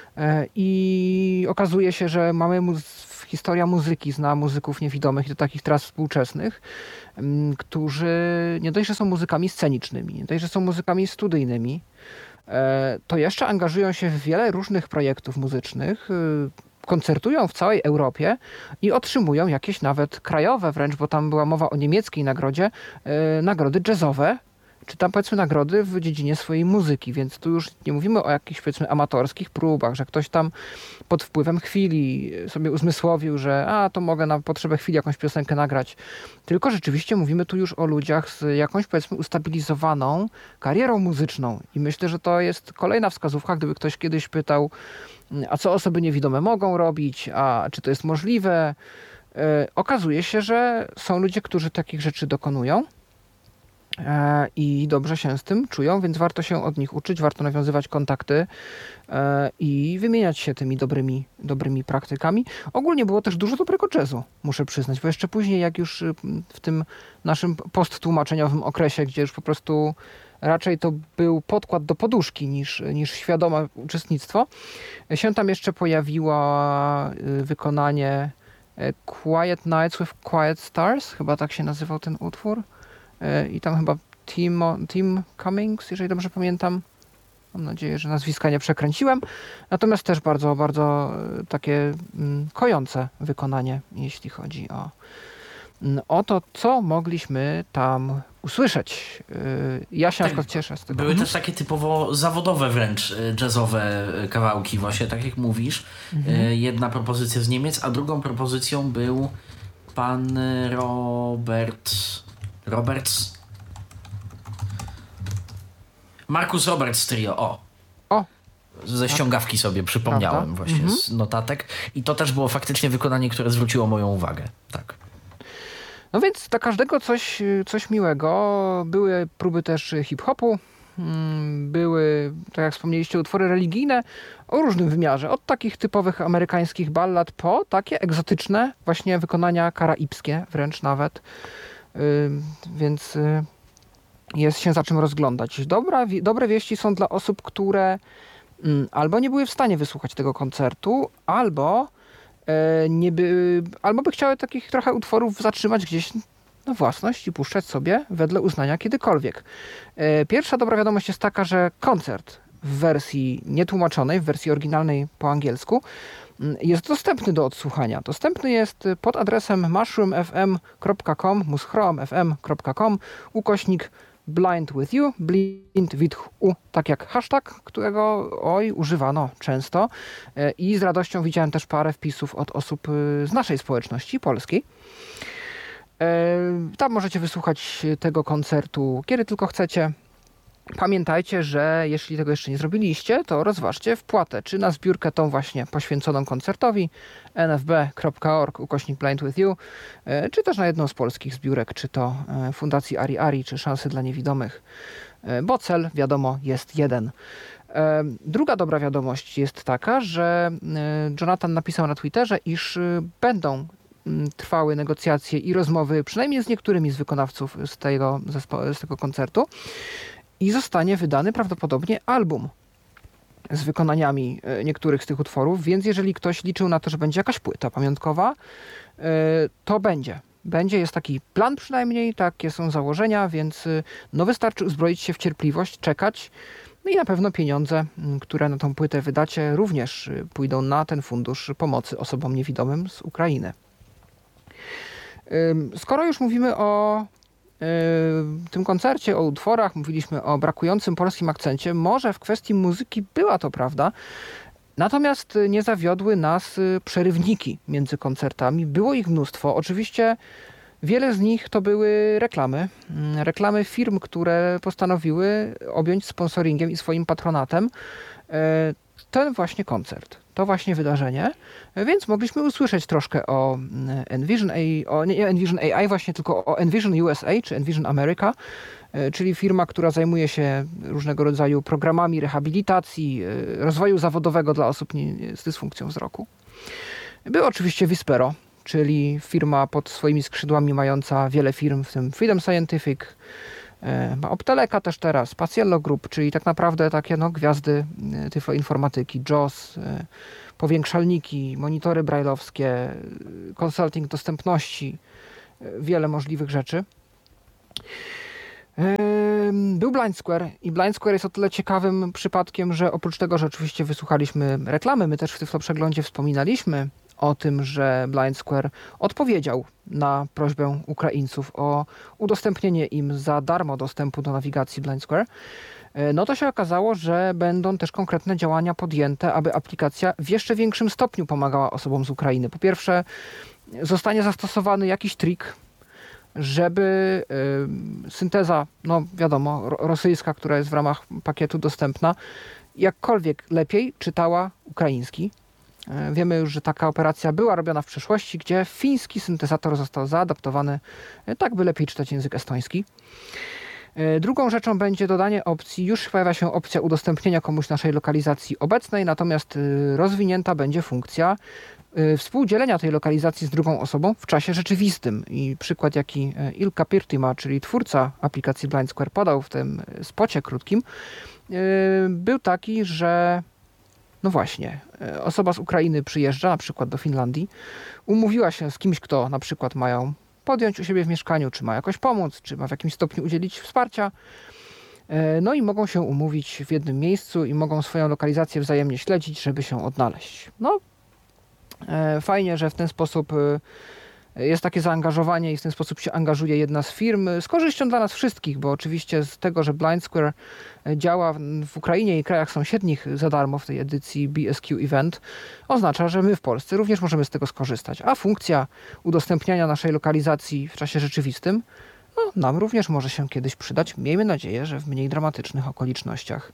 I okazuje się, że mamy historia muzyki, zna muzyków niewidomych i to takich teraz współczesnych, którzy nie dość, że są muzykami scenicznymi, nie dość, że są muzykami studyjnymi, to jeszcze angażują się w wiele różnych projektów muzycznych, koncertują w całej Europie i otrzymują jakieś nawet krajowe wręcz, bo tam była mowa o niemieckiej nagrodzie, nagrody jazzowe, czy tam powiedzmy nagrody w dziedzinie swojej muzyki, więc tu już nie mówimy o jakichś powiedzmy amatorskich próbach, że ktoś tam pod wpływem chwili sobie uzmysłowił, że to mogę na potrzebę chwili jakąś piosenkę nagrać, tylko rzeczywiście mówimy tu już o ludziach z jakąś powiedzmy ustabilizowaną karierą muzyczną i myślę, że to jest kolejna wskazówka, gdyby ktoś kiedyś pytał, a co osoby niewidome mogą robić, a czy to jest możliwe, okazuje się, że są ludzie, którzy takich rzeczy dokonują i dobrze się z tym czują, więc warto się od nich uczyć, warto nawiązywać kontakty i wymieniać się tymi dobrymi praktykami. Ogólnie było też dużo dobrego jazzu, muszę przyznać, bo jeszcze później, jak już w tym naszym posttłumaczeniowym okresie, gdzie już po prostu raczej to był podkład do poduszki niż świadome uczestnictwo, się tam jeszcze pojawiło wykonanie Quiet Nights with Quiet Stars, chyba tak się nazywał ten utwór. I tam chyba Tim Cummings, jeżeli dobrze pamiętam. Mam nadzieję, że nazwiska nie przekręciłem. Natomiast też bardzo, bardzo takie kojące wykonanie, jeśli chodzi o to, co mogliśmy tam usłyszeć. Ja się na przykład cieszę z tego. Były też takie typowo zawodowe wręcz jazzowe kawałki właśnie, tak jak mówisz. Jedna propozycja z Niemiec, a drugą propozycją był pan Markus Roberts Trio, ze ściągawki sobie przypomniałem właśnie z notatek i to też było faktycznie wykonanie, które zwróciło moją uwagę. Tak. No więc dla każdego coś miłego. Były próby też hip-hopu, były, tak jak wspomnieliście, utwory religijne o różnym wymiarze. Od takich typowych amerykańskich ballad po takie egzotyczne właśnie wykonania karaibskie wręcz nawet. Więc jest się za czym rozglądać. Dobre wieści są dla osób, które albo nie były w stanie wysłuchać tego koncertu, albo by chciały takich trochę utworów zatrzymać gdzieś na własność i puszczać sobie wedle uznania kiedykolwiek. Pierwsza dobra wiadomość jest taka, że koncert w wersji nietłumaczonej, w wersji oryginalnej po angielsku jest dostępny do odsłuchania. Dostępny jest pod adresem mushroomfm.com, /blind with you, blind with u, tak jak hashtag, którego używano często i z radością widziałem też parę wpisów od osób z naszej społeczności polskiej. Tam możecie wysłuchać tego koncertu kiedy tylko chcecie. Pamiętajcie, że jeśli tego jeszcze nie zrobiliście, to rozważcie wpłatę, czy na zbiórkę tą właśnie poświęconą koncertowi nfb.org /blind with you, czy też na jedną z polskich zbiórek, czy to Fundacji Ari Ari, czy Szansy dla Niewidomych, bo cel, wiadomo, jest jeden. Druga dobra wiadomość jest taka, że Jonathan napisał na Twitterze, iż będą trwały negocjacje i rozmowy, przynajmniej z niektórymi z wykonawców z tego koncertu, i zostanie wydany prawdopodobnie album z wykonaniami niektórych z tych utworów, więc jeżeli ktoś liczył na to, że będzie jakaś płyta pamiątkowa, to będzie. Jest taki plan przynajmniej, takie są założenia, więc wystarczy uzbroić się w cierpliwość, czekać No i na pewno pieniądze, które na tą płytę wydacie, również pójdą na ten fundusz pomocy osobom niewidomym z Ukrainy. Skoro już mówimy o tym koncercie, o utworach, mówiliśmy o brakującym polskim akcencie, może w kwestii muzyki była to prawda, natomiast nie zawiodły nas przerywniki między koncertami. Było ich mnóstwo. Oczywiście wiele z nich to były reklamy firm, które postanowiły objąć sponsoringiem i swoim patronatem ten właśnie koncert, to właśnie wydarzenie, więc mogliśmy usłyszeć troszkę o Envision AI właśnie, tylko o Envision USA czy Envision America, czyli firma, która zajmuje się różnego rodzaju programami rehabilitacji, rozwoju zawodowego dla osób z dysfunkcją wzroku. Był oczywiście Vispero, czyli firma pod swoimi skrzydłami mająca wiele firm, w tym Freedom Scientific, ma Opteleka też teraz, Paciello Group, czyli tak naprawdę takie gwiazdy tyfloinformatyki, JAWS, powiększalniki, monitory brajlowskie, consulting dostępności, wiele możliwych rzeczy. Był Blind Square i Blind Square jest o tyle ciekawym przypadkiem, że oprócz tego, że oczywiście wysłuchaliśmy reklamy, my też w Tyflo Przeglądzie wspominaliśmy o tym, że Blind Square odpowiedział na prośbę Ukraińców o udostępnienie im za darmo dostępu do nawigacji Blind Square, no to się okazało, że będą też konkretne działania podjęte, aby aplikacja w jeszcze większym stopniu pomagała osobom z Ukrainy. Po pierwsze, zostanie zastosowany jakiś trik, żeby synteza, wiadomo, rosyjska, która jest w ramach pakietu dostępna, jakkolwiek lepiej czytała ukraiński. Wiemy już, że taka operacja była robiona w przeszłości, gdzie fiński syntezator został zaadaptowany tak, by lepiej czytać język estoński. Drugą rzeczą będzie dodanie opcji, już pojawia się opcja udostępnienia komuś naszej lokalizacji obecnej, natomiast rozwinięta będzie funkcja współdzielenia tej lokalizacji z drugą osobą w czasie rzeczywistym. I przykład, jaki Ilkka Pirtima, czyli twórca aplikacji Blind Square, podał w tym spocie krótkim, był taki, że właśnie, osoba z Ukrainy przyjeżdża na przykład do Finlandii, umówiła się z kimś, kto na przykład ma ją podjąć u siebie w mieszkaniu, czy ma jakoś pomóc, czy ma w jakimś stopniu udzielić wsparcia. No i mogą się umówić w jednym miejscu i mogą swoją lokalizację wzajemnie śledzić, żeby się odnaleźć. Fajnie, że w ten sposób jest takie zaangażowanie i w ten sposób się angażuje jedna z firm z korzyścią dla nas wszystkich, bo oczywiście z tego, że Blind Square działa w Ukrainie i krajach sąsiednich za darmo w tej edycji BSQ Event, oznacza, że my w Polsce również możemy z tego skorzystać. A funkcja udostępniania naszej lokalizacji w czasie rzeczywistym nam również może się kiedyś przydać. Miejmy nadzieję, że w mniej dramatycznych okolicznościach.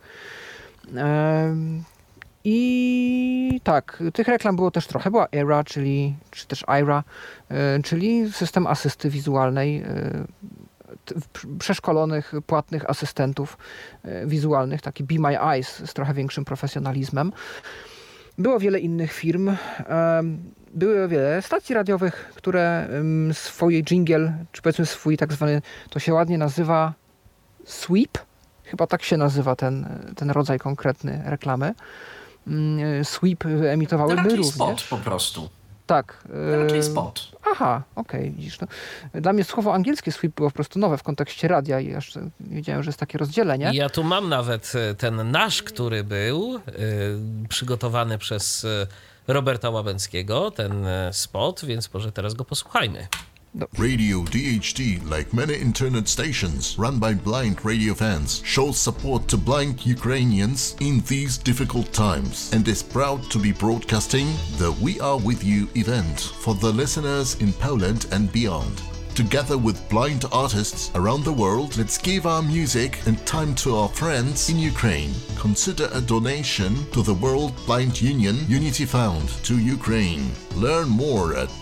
I tak, tych reklam było też trochę. Była ERA, czy też IRA, czyli system asysty wizualnej, przeszkolonych, płatnych asystentów wizualnych, taki Be My Eyes z trochę większym profesjonalizmem. Było wiele innych firm, były wiele stacji radiowych, które swój dżingiel, czy powiedzmy swój tak zwany, to się ładnie nazywa sweep, chyba tak się nazywa ten rodzaj konkretny reklamy. Sweep emitowały my również. Spot po prostu. Tak. Raczej spot. Aha, okej, widzisz. Dla mnie słowo angielskie sweep było po prostu nowe w kontekście radia i jeszcze nie wiedziałem, że jest takie rozdzielenie. Ja tu mam nawet ten nasz, który był przygotowany przez Roberta Łabęckiego, ten spot, więc może teraz go posłuchajmy. Radio DHT, like many internet stations run by blind radio fans, shows support to blind Ukrainians in these difficult times and is proud to be broadcasting the We Are With You event for the listeners in Poland and beyond. Together with blind artists around the world, let's give our music and time to our friends in Ukraine. Consider a donation to the World Blind Union Unity Fund to Ukraine. Learn more at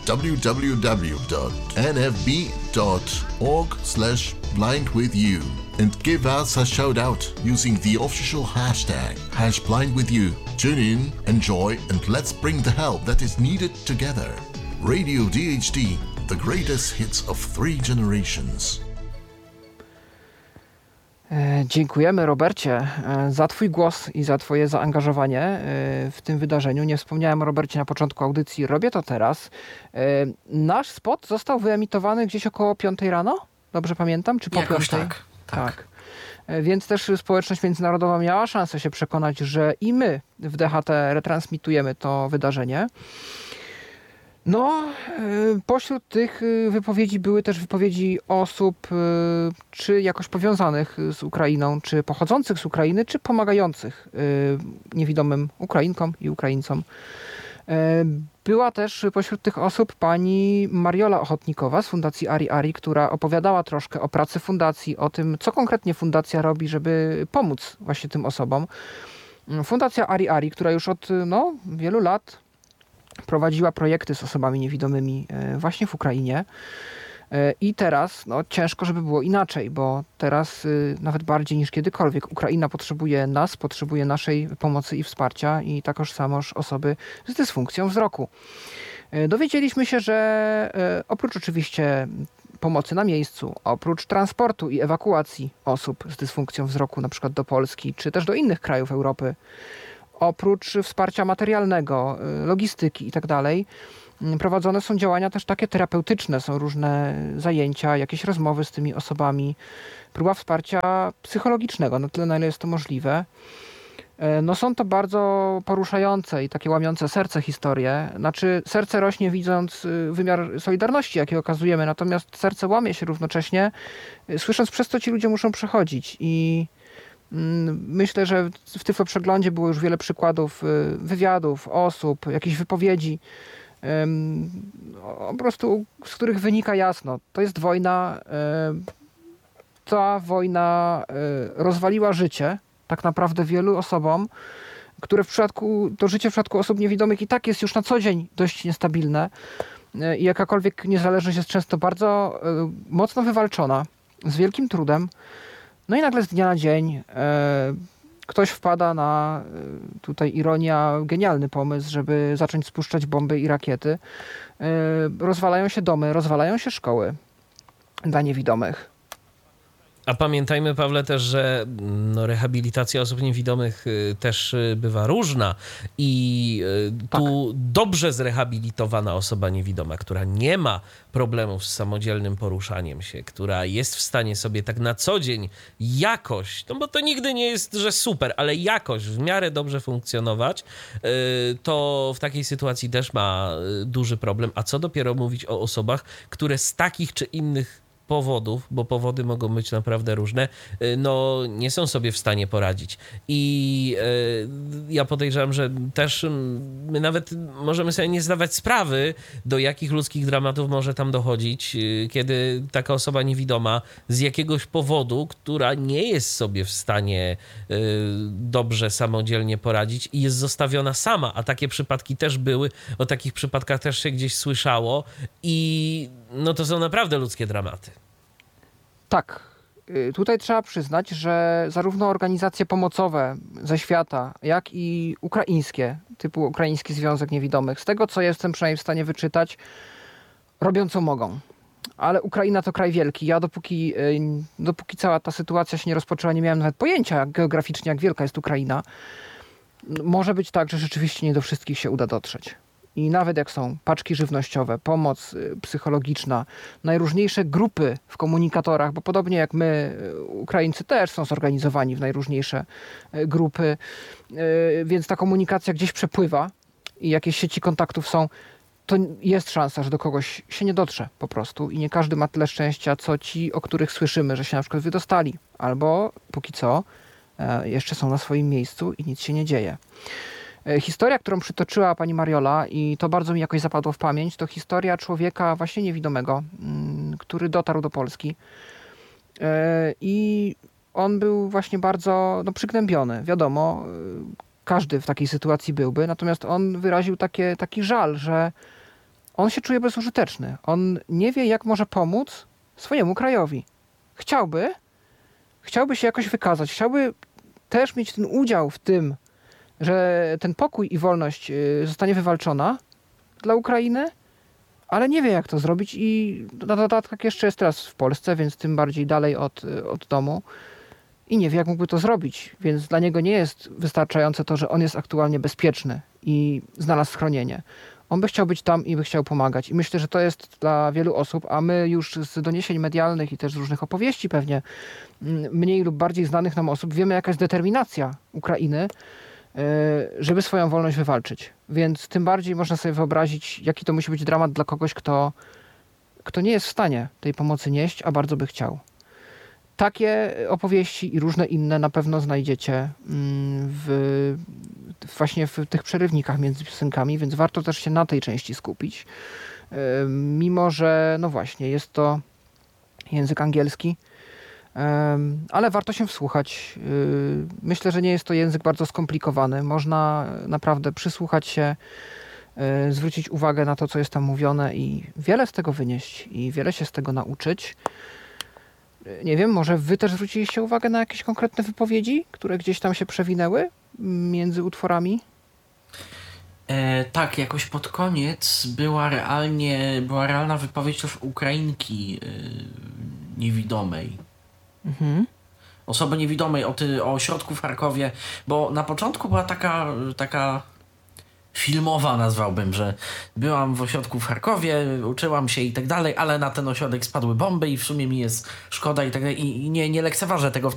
www.nfb.org/blindwithyou and give us a shout out using the official hashtag #blindwithyou. Tune in, enjoy, and let's bring the help that is needed together. Radio DHT, the greatest hits of 3 generations. Dziękujemy, Robercie, za Twój głos i za Twoje zaangażowanie w tym wydarzeniu. Nie wspomniałem o Robercie na początku audycji, robię to teraz. Nasz spot został wyemitowany gdzieś około 5 rano? Dobrze pamiętam? Czy po 5? Tak. Więc też społeczność międzynarodowa miała szansę się przekonać, że i my w DHT retransmitujemy to wydarzenie. No, pośród tych wypowiedzi były też wypowiedzi osób, czy jakoś powiązanych z Ukrainą, czy pochodzących z Ukrainy, czy pomagających niewidomym Ukrainkom i Ukraińcom. Była też pośród tych osób pani Mariola Ochotnikowa z Fundacji ARI, która opowiadała troszkę o pracy fundacji, o tym, co konkretnie fundacja robi, żeby pomóc właśnie tym osobom. Fundacja ARI, która już od wielu lat prowadziła projekty z osobami niewidomymi właśnie w Ukrainie. I teraz ciężko, żeby było inaczej, bo teraz nawet bardziej niż kiedykolwiek Ukraina potrzebuje nas, potrzebuje naszej pomocy i wsparcia i takoż samoż osoby z dysfunkcją wzroku. Dowiedzieliśmy się, że oprócz oczywiście pomocy na miejscu, oprócz transportu i ewakuacji osób z dysfunkcją wzroku, na przykład do Polski, czy też do innych krajów Europy, oprócz wsparcia materialnego, logistyki i tak dalej, prowadzone są działania też takie terapeutyczne, są różne zajęcia, jakieś rozmowy z tymi osobami, próba wsparcia psychologicznego, na tyle, na ile jest to możliwe. Są to bardzo poruszające i takie łamiące serce historie. Znaczy, serce rośnie widząc wymiar solidarności, jaki okazujemy, natomiast serce łamie się równocześnie, słysząc przez co ci ludzie muszą przechodzić. I myślę, że w Tyflo Przeglądzie było już wiele przykładów wywiadów, osób, jakichś wypowiedzi, po prostu z których wynika jasno, to jest wojna, ta wojna rozwaliła życie tak naprawdę wielu osobom, które to życie w przypadku osób niewidomych i tak jest już na co dzień dość niestabilne i jakakolwiek niezależność jest często bardzo mocno wywalczona, z wielkim trudem. No i nagle z dnia na dzień ktoś wpada na, tutaj ironia, genialny pomysł, żeby zacząć spuszczać bomby i rakiety. Rozwalają się domy, rozwalają się szkoły dla niewidomych. A pamiętajmy, Pawle, też, że rehabilitacja osób niewidomych też bywa różna i tu dobrze zrehabilitowana osoba niewidoma, która nie ma problemów z samodzielnym poruszaniem się, która jest w stanie sobie tak na co dzień jakoś, bo to nigdy nie jest, że super, ale jakoś w miarę dobrze funkcjonować, to w takiej sytuacji też ma duży problem. A co dopiero mówić o osobach, które z takich czy innych powodów, bo powody mogą być naprawdę różne, nie są sobie w stanie poradzić. I ja podejrzewam, że też my nawet możemy sobie nie zdawać sprawy, do jakich ludzkich dramatów może tam dochodzić, kiedy taka osoba niewidoma z jakiegoś powodu, która nie jest sobie w stanie dobrze, samodzielnie poradzić i jest zostawiona sama, a takie przypadki też były, o takich przypadkach też się gdzieś słyszało i to są naprawdę ludzkie dramaty. Tak. Tutaj trzeba przyznać, że zarówno organizacje pomocowe ze świata, jak i ukraińskie, typu Ukraiński Związek Niewidomych, z tego co jestem przynajmniej w stanie wyczytać, robią co mogą. Ale Ukraina to kraj wielki. Ja dopóki cała ta sytuacja się nie rozpoczęła, nie miałem nawet pojęcia geograficznie, jak wielka jest Ukraina. Może być tak, że rzeczywiście nie do wszystkich się uda dotrzeć. I nawet jak są paczki żywnościowe, pomoc psychologiczna, najróżniejsze grupy w komunikatorach, bo podobnie jak my, Ukraińcy też są zorganizowani w najróżniejsze grupy, więc ta komunikacja gdzieś przepływa i jakieś sieci kontaktów są, to jest szansa, że do kogoś się nie dotrze po prostu i nie każdy ma tyle szczęścia, co ci, o których słyszymy, że się na przykład wydostali, albo póki co jeszcze są na swoim miejscu i nic się nie dzieje. Historia, którą przytoczyła pani Mariola i to bardzo mi jakoś zapadło w pamięć, to historia człowieka właśnie niewidomego, który dotarł do Polski i on był właśnie bardzo przygnębiony. Wiadomo, każdy w takiej sytuacji byłby, natomiast on wyraził taki żal, że on się czuje bezużyteczny. On nie wie, jak może pomóc swojemu krajowi. Chciałby się jakoś wykazać, chciałby też mieć ten udział w tym, że ten pokój i wolność zostanie wywalczona dla Ukrainy, ale nie wie, jak to zrobić i na dodatek jeszcze jest teraz w Polsce, więc tym bardziej dalej od domu i nie wie, jak mógłby to zrobić, więc dla niego nie jest wystarczające to, że on jest aktualnie bezpieczny i znalazł schronienie. On by chciał być tam i by chciał pomagać. I myślę, że to jest dla wielu osób, a my już z doniesień medialnych i też z różnych opowieści pewnie mniej lub bardziej znanych nam osób wiemy, jaka jest determinacja Ukrainy, żeby swoją wolność wywalczyć. Więc tym bardziej można sobie wyobrazić, jaki to musi być dramat dla kogoś, kto nie jest w stanie tej pomocy nieść, a bardzo by chciał. Takie opowieści i różne inne na pewno znajdziecie właśnie w tych przerywnikach między piosenkami, więc warto też się na tej części skupić. Mimo że, no właśnie, jest to język angielski, ale warto się wsłuchać. Myślę, że nie jest to język bardzo skomplikowany. Można naprawdę przysłuchać się, zwrócić uwagę na to, co jest tam mówione i wiele z tego wynieść i wiele się z tego nauczyć. Nie wiem, może wy też zwróciliście uwagę na jakieś konkretne wypowiedzi, które gdzieś tam się przewinęły między utworami? Tak, jakoś pod koniec była realna wypowiedź też Ukrainki niewidomej. Mhm. Osoby niewidomej o ośrodku w Charkowie, bo na początku była taka filmowa, nazwałbym, że byłam w ośrodku w Charkowie, uczyłam się i tak dalej, ale na ten ośrodek spadły bomby i w sumie mi jest szkoda i tak dalej. I nie lekceważę tego w